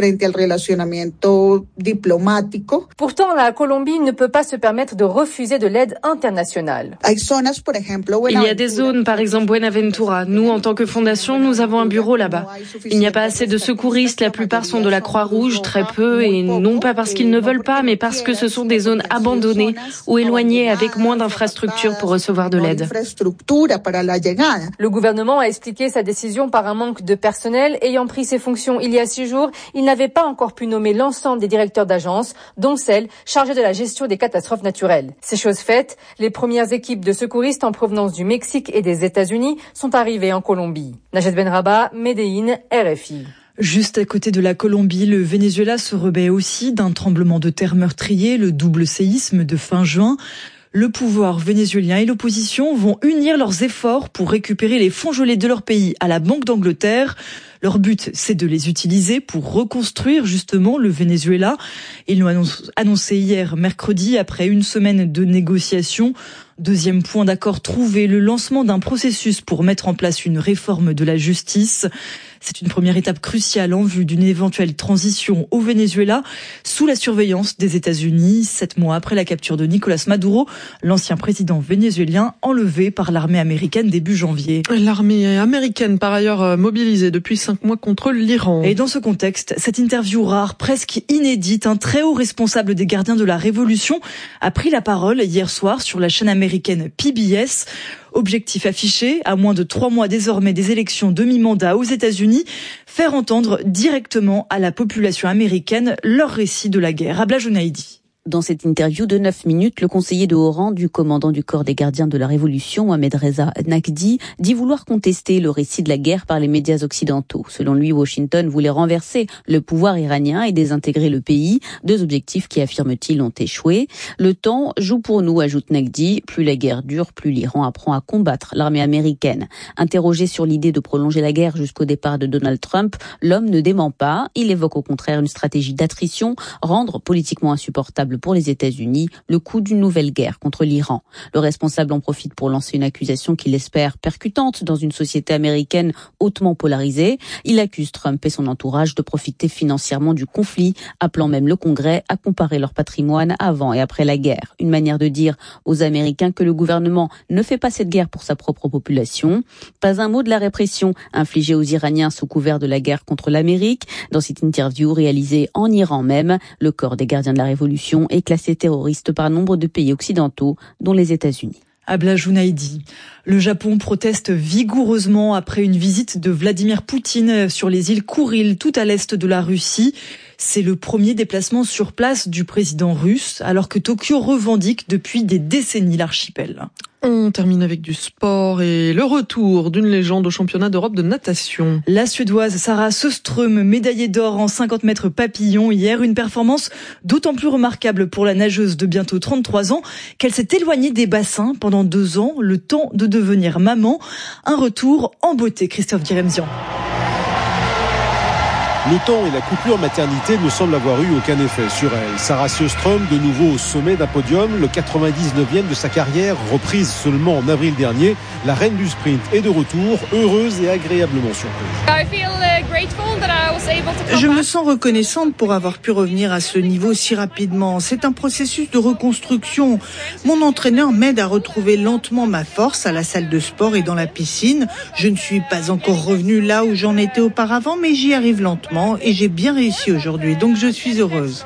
Pourtant, la Colombie ne peut pas se permettre de refuser de l'aide internationale. Il y a des zones, par exemple Buenaventura. Nous, en tant que fondation, nous avons un bureau là-bas. Il n'y a pas assez de secouristes, la plupart sont de la Croix-Rouge, très peu, et non pas parce qu'ils ne veulent pas, mais parce que ce sont des zones abandonnées ou éloignées avec moins d'infrastructures pour recevoir de l'aide. Le gouvernement a expliqué sa décision par un manque de personnel. Ayant pris ses fonctions il y a 6 jours, il n'avait pas encore pu nommer l'ensemble des directeurs d'agences, dont celle chargée de la gestion des catastrophes naturelles. C'est chose faite, les premières équipes de secouristes en provenance du Mexique et des États-Unis sont arrivées en Colombie. Najat Benrabah, Medellín, RFI. Juste à côté de la Colombie, le Venezuela se remet aussi d'un tremblement de terre meurtrier, le double séisme de fin juin. Le pouvoir vénézuélien et l'opposition vont unir leurs efforts pour récupérer les fonds gelés de leur pays à la Banque d'Angleterre. Leur but, c'est de les utiliser pour reconstruire justement le Venezuela. Ils l'ont annoncé hier mercredi après une semaine de négociations. Deuxième point d'accord trouvé, le lancement d'un processus pour mettre en place une réforme de la justice. C'est une première étape cruciale en vue d'une éventuelle transition au Venezuela sous la surveillance des États-Unis, 7 mois après la capture de Nicolás Maduro, l'ancien président vénézuélien enlevé par l'armée américaine début janvier. L'armée américaine, par ailleurs, mobilisée depuis 5 mois contre l'Iran. Et dans ce contexte, cette interview rare, presque inédite, un très haut responsable des gardiens de la Révolution a pris la parole hier soir sur la chaîne américaine PBS. Objectif affiché, à moins de 3 mois désormais des élections demi-mandat aux États-Unis, faire entendre directement à la population américaine leur récit de la guerre. Abla Jounaïdi. Dans cette interview de 9 minutes, le conseiller de haut rang du commandant du corps des gardiens de la Révolution, Mohamed Reza Naqvi, dit vouloir contester le récit de la guerre par les médias occidentaux. Selon lui, Washington voulait renverser le pouvoir iranien et désintégrer le pays. 2 objectifs qui, affirme-t-il, ont échoué. Le temps joue pour nous, ajoute Naqvi. Plus la guerre dure, plus l'Iran apprend à combattre l'armée américaine. Interrogé sur l'idée de prolonger la guerre jusqu'au départ de Donald Trump, l'homme ne dément pas. Il évoque au contraire une stratégie d'attrition, rendre politiquement insupportable pour les États-Unis le coût d'une nouvelle guerre contre l'Iran. Le responsable en profite pour lancer une accusation qu'il espère percutante dans une société américaine hautement polarisée. Il accuse Trump et son entourage de profiter financièrement du conflit, appelant même le Congrès à comparer leur patrimoine avant et après la guerre. Une manière de dire aux Américains que le gouvernement ne fait pas cette guerre pour sa propre population. Pas un mot de la répression infligée aux Iraniens sous couvert de la guerre contre l'Amérique. Dans cette interview réalisée en Iran même, le corps des gardiens de la Révolution est classé terroriste par nombre de pays occidentaux, dont les États-Unis. Abla Jounaïdi. Le Japon proteste vigoureusement après une visite de Vladimir Poutine sur les îles Kouril, tout à l'est de la Russie. C'est le premier déplacement sur place du président russe, alors que Tokyo revendique depuis des décennies l'archipel. On termine avec du sport et le retour d'une légende au championnat d'Europe de natation. La Suédoise Sara Sjöström, médaillée d'or en 50 mètres papillon hier, une performance d'autant plus remarquable pour la nageuse de bientôt 33 ans qu'elle s'est éloignée des bassins pendant 2 ans, le temps de devenir maman. Un retour en beauté, Christophe Diremzian. Le temps et la coupure maternité ne semblent avoir eu aucun effet sur elle. Sara Sjöström, de nouveau au sommet d'un podium, le 99e de sa carrière, reprise seulement en avril dernier. La reine du sprint est de retour, heureuse et agréablement surprise. Je me sens reconnaissante pour avoir pu revenir à ce niveau si rapidement. C'est un processus de reconstruction. Mon entraîneur m'aide à retrouver lentement ma force à la salle de sport et dans la piscine. Je ne suis pas encore revenue là où j'en étais auparavant, mais j'y arrive lentement. Et j'ai bien réussi aujourd'hui, donc je suis heureuse.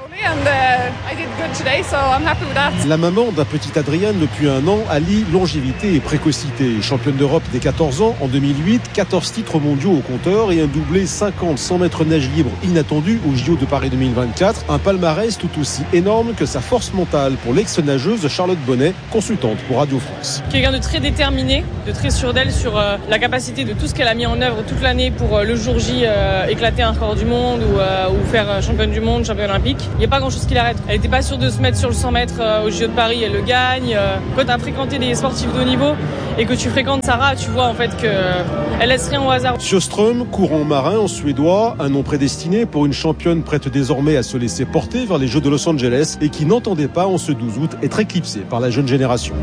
La maman d'un petit Adrien depuis 1 an allie longévité et précocité. Championne d'Europe dès 14 ans en 2008, 14 titres mondiaux au compteur et un doublé 50-100 mètres nage libre inattendu au JO de Paris 2024. Un palmarès tout aussi énorme que sa force mentale pour l'ex-nageuse Charlotte Bonnet, consultante pour Radio France. Quelqu'un de très déterminé, de très sûr d'elle sur la capacité de tout ce qu'elle a mis en œuvre toute l'année pour le jour J éclater un record du monde ou faire championne du monde, championne olympique. Il n'y a pas grand chose qui l'arrête. Elle n'était pas sûre de se mettre sur le 100 mètres au JO de Paris, elle le gagne. Quand tu as fréquenté des sportifs de haut niveau et que tu fréquentes Sarah, tu vois en fait qu'elle laisse rien au hasard. Sjöström, courant marin en suédois, un nom prédestiné pour une championne prête désormais à se laisser porter vers les Jeux de Los Angeles et qui n'entendait pas en ce 12 août être éclipsée par la jeune génération.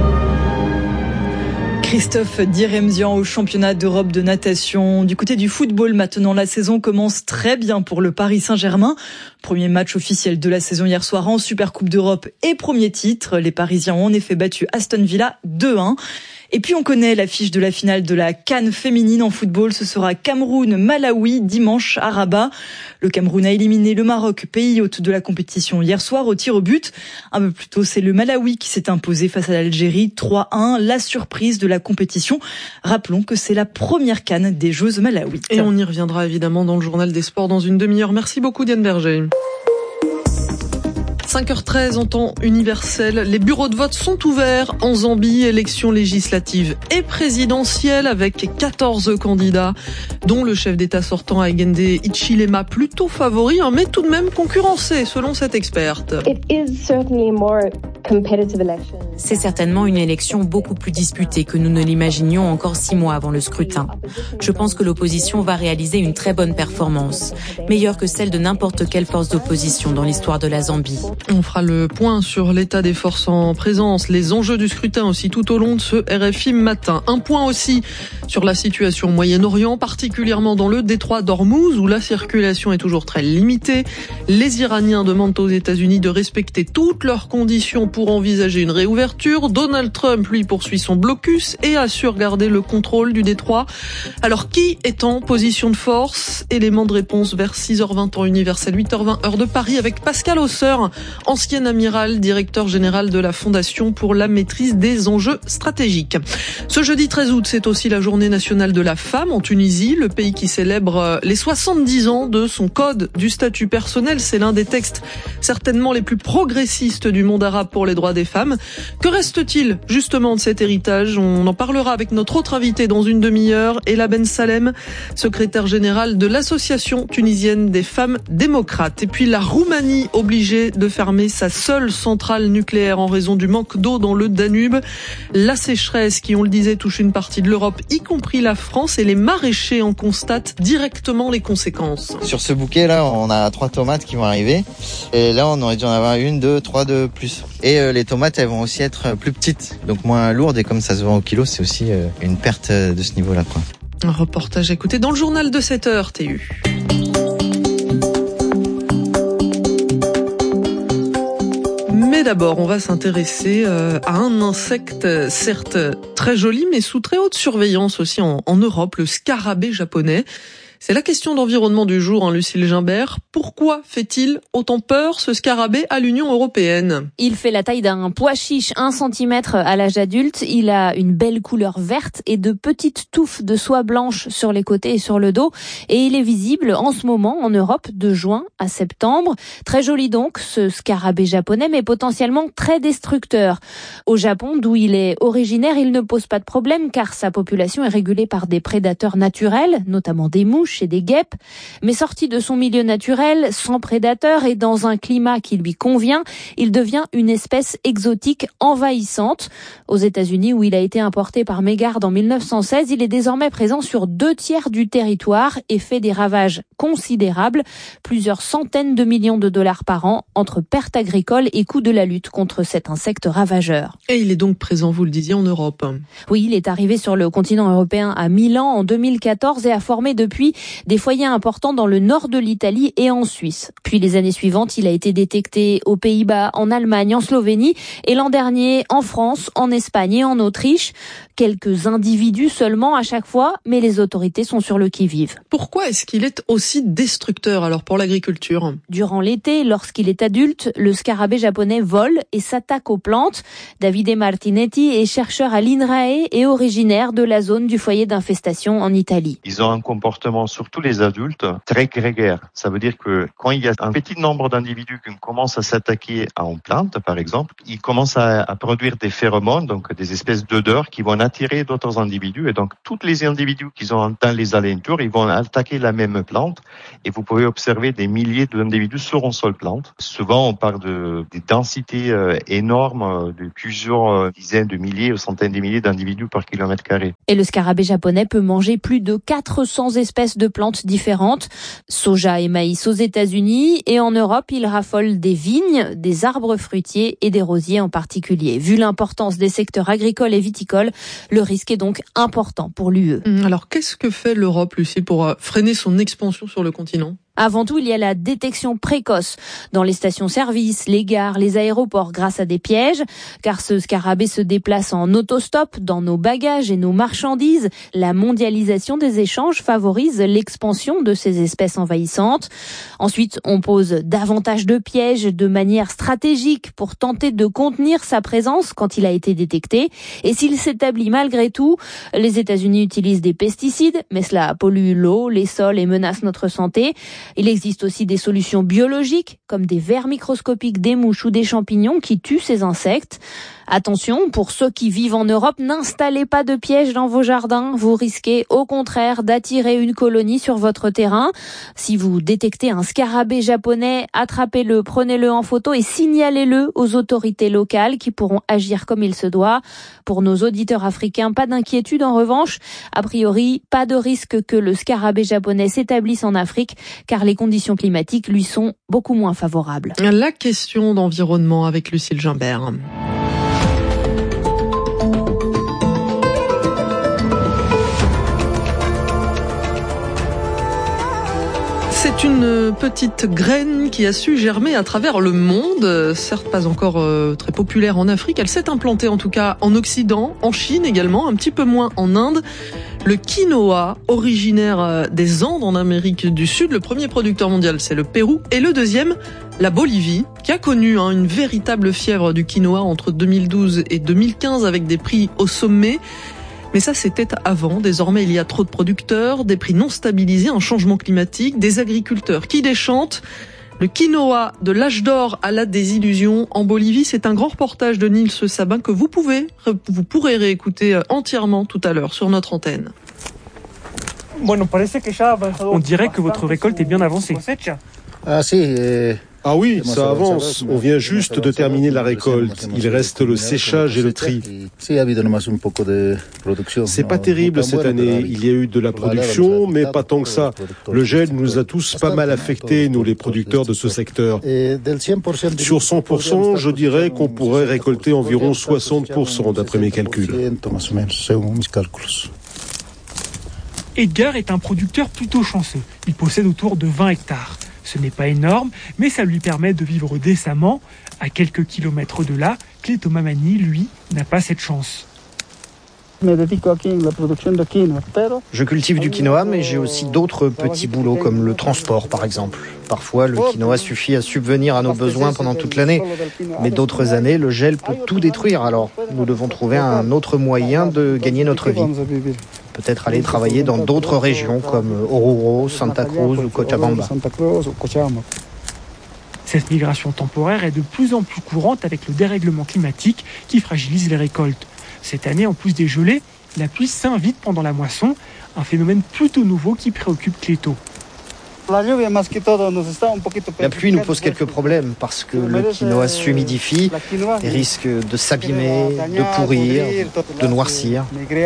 Christophe Diremzian au championnat d'Europe de natation. Du côté du football maintenant, la saison commence très bien pour le Paris Saint-Germain. Premier match officiel de la saison hier soir en Supercoupe d'Europe et premier titre. Les Parisiens ont en effet battu Aston Villa 2-1. Et puis on connaît l'affiche de la finale de la CAN féminine en football. Ce sera Cameroun-Malawi dimanche à Rabat. Le Cameroun a éliminé le Maroc, pays hôte de la compétition hier soir au tir au but. Un peu plus tôt, c'est le Malawi qui s'est imposé face à l'Algérie 3-1. La surprise de la compétition. Rappelons que c'est la première CAN des Jeux Malawi. Et on y reviendra évidemment dans le journal des sports dans une demi-heure. Merci beaucoup Diane Berger. 5h13 en temps universel, les bureaux de vote sont ouverts en Zambie, élections législatives et présidentielles avec 14 candidats, dont le chef d'État sortant Hakainde Hichilema, plutôt favori, mais tout de même concurrencé selon cette experte. C'est certainement une élection beaucoup plus disputée que nous ne l'imaginions encore 6 mois avant le scrutin. Je pense que l'opposition va réaliser une très bonne performance, meilleure que celle de n'importe quelle force d'opposition dans l'histoire de la Zambie. On fera le point sur l'état des forces en présence, les enjeux du scrutin aussi tout au long de ce RFI matin. Un point aussi sur la situation au Moyen-Orient, particulièrement dans le détroit d'Ormuz où la circulation est toujours très limitée. Les Iraniens demandent aux États-Unis de respecter toutes leurs conditions pour envisager une réouverture. Donald Trump, lui, poursuit son blocus et assure garder le contrôle du détroit. Alors, qui est en position de force? Élément de réponse vers 6h20 temps universel, 8h20 heure de Paris avec Pascal Hausseur, ancien amiral, directeur général de la Fondation pour la maîtrise des enjeux stratégiques. Ce jeudi 13 août, c'est aussi la journée nationale de la femme en Tunisie, le pays qui célèbre les 70 ans de son code du statut personnel. C'est l'un des textes certainement les plus progressistes du monde arabe pour les droits des femmes. Que reste-t-il justement de cet héritage? On en parlera avec notre autre invité dans une demi-heure, Ella Ben Salem, secrétaire générale de l'Association tunisienne des femmes démocrates. Et puis la Roumanie obligée de fermer sa seule centrale nucléaire en raison du manque d'eau dans le Danube. La sécheresse qui, on le disait, touche une partie de l'Europe, y compris la France, et les maraîchers en constatent directement les conséquences. Sur ce bouquet là, on a 3 tomates qui vont arriver et là on aurait dû en avoir 1, 2, 3 de plus. Et les tomates elles vont aussi être plus petites, donc moins lourdes, et comme ça se vend au kilo, c'est aussi une perte de ce niveau là quoi. Un reportage à écouter dans le journal de 7h TU. Mais d'abord, on va s'intéresser à un insecte certes très joli, mais sous très haute surveillance aussi en Europe, le scarabée japonais. C'est la question d'environnement du jour, Lucille Gimbert. Pourquoi fait-il autant peur, ce scarabée, à l'Union européenne ? Il fait la taille d'un pois chiche, 1 cm à l'âge adulte. Il a une belle couleur verte et de petites touffes de soie blanche sur les côtés et sur le dos. Et il est visible en ce moment en Europe de juin à septembre. Très joli donc, ce scarabée japonais, mais potentiellement très destructeur. Au Japon, d'où il est originaire, il ne pose pas de problème car sa population est régulée par des prédateurs naturels, notamment des mouches et des guêpes, mais sorti de son milieu naturel, sans prédateurs et dans un climat qui lui convient, il devient une espèce exotique envahissante. Aux États-Unis, où il a été importé par mégarde en 1916, il est désormais présent sur 2/3 du territoire et fait des ravages considérables, plusieurs centaines de millions de dollars par an entre pertes agricoles et coûts de la lutte contre cet insecte ravageur. Et il est donc présent, vous le disiez, en Europe. Oui, il est arrivé sur le continent européen à Milan en 2014 et a formé depuis des foyers importants dans le nord de l'Italie et en Suisse. Puis les années suivantes, il a été détecté aux Pays-Bas, en Allemagne, en Slovénie et l'an dernier en France, en Espagne et en Autriche. Quelques individus seulement à chaque fois, mais les autorités sont sur le qui-vive. Pourquoi est-ce qu'il est aussi destructeur alors pour l'agriculture ? Durant l'été, lorsqu'il est adulte, le scarabée japonais vole et s'attaque aux plantes. Davide Martinetti est chercheur à l'INRAE et originaire de la zone du foyer d'infestation en Italie. Ils ont un comportement, surtout les adultes, très grégaire. Ça veut dire que quand il y a un petit nombre d'individus qui commencent à s'attaquer à une plante, par exemple, ils commencent à produire des phéromones, donc des espèces d'odeurs qui vont attirer d'autres individus. Et donc, tous les individus qui ont dans les alentours, ils vont attaquer la même plante. Et vous pouvez observer des milliers d'individus sur une seule plante. Souvent, on parle des densités énormes, de plusieurs dizaines de milliers ou centaines de milliers d'individus par kilomètre carré. Et le scarabée japonais peut manger plus de 400 espèces de plantes différentes. Soja et maïs aux États-Unis. Et en Europe, il raffole des vignes, des arbres fruitiers et des rosiers en particulier. Vu l'importance des secteurs agricoles et viticoles, le risque est donc important pour l'UE. Alors, qu'est-ce que fait l'Europe, Lucie, pour freiner son expansion sur le continent ? Avant tout, il y a la détection précoce dans les stations-service, les gares, les aéroports grâce à des pièges, car ce scarabée se déplace en autostop dans nos bagages et nos marchandises. La mondialisation des échanges favorise l'expansion de ces espèces envahissantes. Ensuite, on pose davantage de pièges de manière stratégique pour tenter de contenir sa présence quand il a été détecté. Et s'il s'établit malgré tout, les États-Unis utilisent des pesticides, mais cela pollue l'eau, les sols et menace notre santé. Il existe aussi des solutions biologiques, comme des vers microscopiques, des mouches ou des champignons qui tuent ces insectes. Attention, pour ceux qui vivent en Europe, n'installez pas de pièges dans vos jardins. Vous risquez au contraire d'attirer une colonie sur votre terrain. Si vous détectez un scarabée japonais, attrapez-le, prenez-le en photo et signalez-le aux autorités locales qui pourront agir comme il se doit. Pour nos auditeurs africains, pas d'inquiétude en revanche. A priori, pas de risque que le scarabée japonais s'établisse en Afrique, car les conditions climatiques lui sont beaucoup moins favorables. La question d'environnement avec Lucille Gimbert. C'est une petite graine qui a su germer à travers le monde, certes pas encore très populaire en Afrique. Elle s'est implantée en tout cas en Occident, en Chine également, un petit peu moins en Inde. Le quinoa, originaire des Andes en Amérique du Sud, le premier producteur mondial c'est le Pérou, et le deuxième, la Bolivie, qui a connu une véritable fièvre du quinoa entre 2012 et 2015 avec des prix au sommet. Mais ça, c'était avant. Désormais, il y a trop de producteurs, des prix non stabilisés, un changement climatique, des agriculteurs qui déchantent. Le quinoa de l'âge d'or à la désillusion en Bolivie, c'est un grand reportage de Nils Sabin que vous pourrez réécouter entièrement tout à l'heure sur notre antenne. On dirait que votre récolte est bien avancée. Ah oui, ça avance. On vient juste de terminer la récolte. Il reste le séchage et le tri. C'est pas terrible cette année. Il y a eu de la production, mais pas tant que ça. Le gel nous a tous pas mal affectés, nous les producteurs de ce secteur. Sur 100%, je dirais qu'on pourrait récolter environ 60% d'après mes calculs. Edgar est un producteur plutôt chanceux. Il possède autour de 20 hectares. Ce n'est pas énorme, mais ça lui permet de vivre décemment. À quelques kilomètres de là, Cléto Mamani, lui, n'a pas cette chance. Je cultive du quinoa, mais j'ai aussi d'autres petits boulots comme le transport par exemple. Parfois, le quinoa suffit à subvenir à nos besoins pendant toute l'année. Mais d'autres années, le gel peut tout détruire. Alors, nous devons trouver un autre moyen de gagner notre vie. Peut-être aller travailler dans d'autres régions comme Oruro, Santa Cruz ou Cochabamba. Cette migration temporaire est de plus en plus courante avec le dérèglement climatique qui fragilise les récoltes. Cette année, en plus des gelées, la pluie s'invite pendant la moisson, un phénomène plutôt nouveau qui préoccupe Cleto. La pluie nous pose quelques problèmes parce que le quinoa s'humidifie et risque de s'abîmer, de pourrir, de noircir.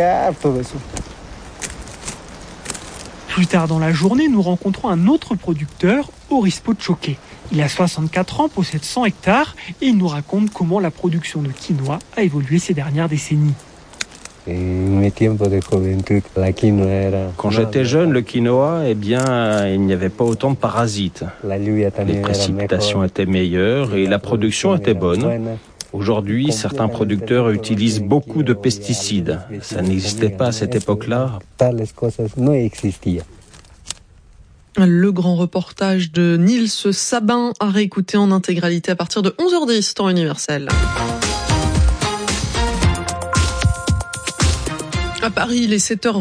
Plus tard dans la journée, nous rencontrons un autre producteur, Orispo Choqué. Il a 64 ans, possède 100 hectares et il nous raconte comment la production de quinoa a évolué ces dernières décennies. Quand j'étais jeune, le quinoa, il n'y avait pas autant de parasites. Les précipitations étaient meilleures et la production était bonne. Aujourd'hui, certains producteurs utilisent beaucoup de pesticides. Ça n'existait pas à cette époque-là. Le grand reportage de Nils Sabin à réécouter en intégralité à partir de 11h10, temps universel. À Paris, il est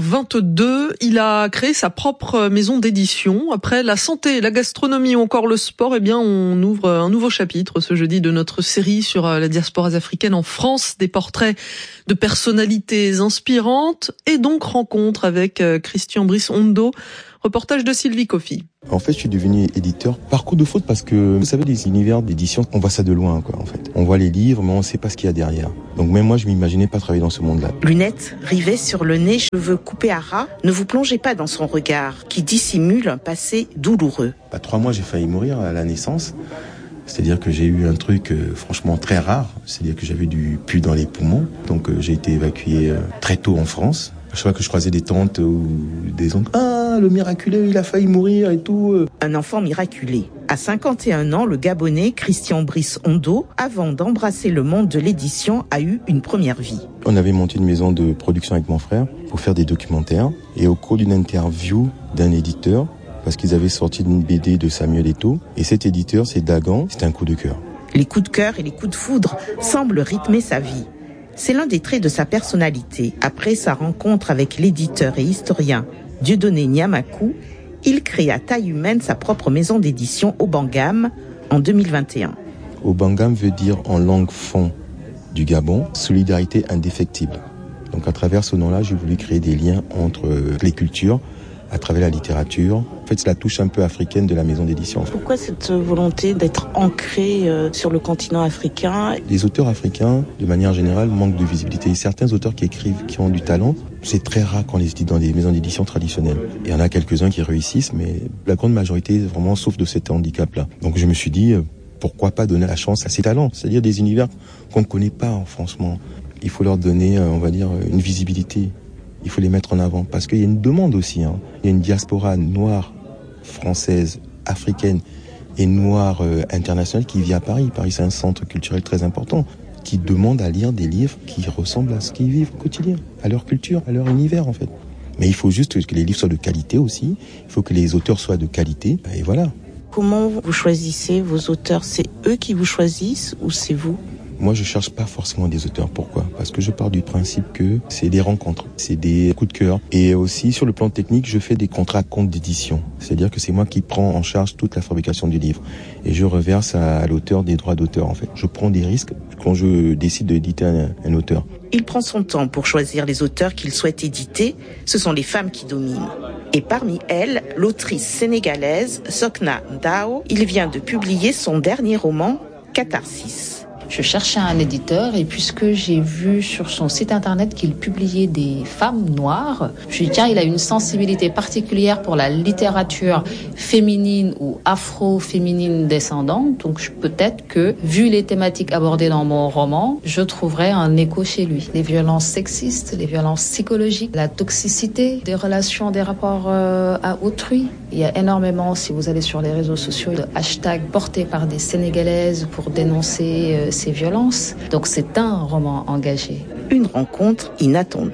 7h22. Il a créé sa propre maison d'édition. Après la santé, la gastronomie ou encore le sport, on ouvre un nouveau chapitre ce jeudi de notre série sur la diaspora africaine en France. Des portraits de personnalités inspirantes et donc rencontre avec Christian Brice Ondo. Reportage de Sylvie Coffy. En fait, je suis devenu éditeur par coup de faute parce que, vous savez, les univers d'édition, on voit ça de loin, quoi, en fait. On voit les livres, mais on ne sait pas ce qu'il y a derrière. Donc même moi, je m'imaginais pas travailler dans ce monde-là. Lunettes, rivets sur le nez, cheveux coupés à ras, ne vous plongez pas dans son regard, qui dissimule un passé douloureux. 3 mois, j'ai failli mourir à la naissance. C'est-à-dire que j'ai eu un truc franchement très rare. C'est-à-dire que j'avais du pus dans les poumons. Donc j'ai été évacué très tôt en France. À chaque fois que je croisais des tantes ou des oncles, ah, le miraculé, il a failli mourir et tout. Un enfant miraculé. À 51 ans, le Gabonais Christian Brice Ondo, avant d'embrasser le monde de l'édition, a eu une première vie. On avait monté une maison de production avec mon frère pour faire des documentaires. Et au cours d'une interview d'un éditeur, parce qu'ils avaient sorti une BD de Samuel Eto'o, et cet éditeur, c'est Dagan, c'était un coup de cœur. Les coups de cœur et les coups de foudre semblent rythmer sa vie. C'est l'un des traits de sa personnalité. Après sa rencontre avec l'éditeur et historien Dieudonné Nyamakou, il crée à taille humaine sa propre maison d'édition Obangam en 2021. Obangam veut dire en langue fon du Gabon, solidarité indéfectible. Donc à travers ce nom-là, j'ai voulu créer des liens entre les cultures, à travers la littérature. En fait, c'est la touche un peu africaine de la maison d'édition. Pourquoi cette volonté d'être ancré sur le continent africain ? Les auteurs africains, de manière générale, manquent de visibilité. Certains auteurs qui écrivent, qui ont du talent, c'est très rare qu'on les dit dans des maisons d'édition traditionnelles. Il y en a quelques-uns qui réussissent, mais la grande majorité vraiment souffre de cet handicap-là. Donc je me suis dit, pourquoi pas donner la chance à ces talents ? C'est-à-dire des univers qu'on ne connaît pas, franchement. Il faut leur donner, on va dire, une visibilité. Il faut les mettre en avant parce qu'il y a une demande aussi. Il y a une diaspora noire, française, africaine et noire internationale qui vit à Paris. Paris, c'est un centre culturel très important qui demande à lire des livres qui ressemblent à ce qu'ils vivent au quotidien, à leur culture, à leur univers en fait. Mais il faut juste que les livres soient de qualité aussi. Il faut que les auteurs soient de qualité. Et voilà. Comment vous choisissez vos auteurs ? C'est eux qui vous choisissent ou c'est vous ? Moi, je cherche pas forcément des auteurs. Pourquoi ? Parce que je pars du principe que c'est des rencontres, c'est des coups de cœur. Et aussi, sur le plan technique, je fais des contrats à compte d'édition. C'est-à-dire que c'est moi qui prends en charge toute la fabrication du livre. Et je reverse à l'auteur des droits d'auteur, en fait. Je prends des risques quand je décide d'éditer un auteur. Il prend son temps pour choisir les auteurs qu'il souhaite éditer. Ce sont les femmes qui dominent. Et parmi elles, l'autrice sénégalaise Sokna Ndao. Il vient de publier son dernier roman, Catharsis. Je cherchais un éditeur et puisque j'ai vu sur son site internet qu'il publiait des femmes noires, je me suis dit tiens, il a une sensibilité particulière pour la littérature féminine ou afro-féminine descendante. Donc peut-être que, vu les thématiques abordées dans mon roman, je trouverais un écho chez lui. Les violences sexistes, les violences psychologiques, la toxicité des relations, des rapports à autrui. Il y a énormément, si vous allez sur les réseaux sociaux, de hashtags portés par des Sénégalaises pour dénoncer ces violences. Donc c'est un roman engagé. Une rencontre inattendue.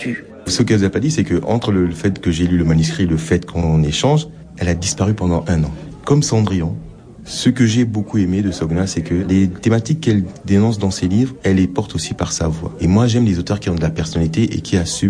Ce qu'elle n'a pas dit, c'est que entre le fait que j'ai lu le manuscrit et le fait qu'on échange, elle a disparu pendant 1 an. Comme Cendrillon. Ce que j'ai beaucoup aimé de Sogna, c'est que les thématiques qu'elle dénonce dans ses livres, elle les porte aussi par sa voix. Et moi, j'aime les auteurs qui ont de la personnalité et qui assument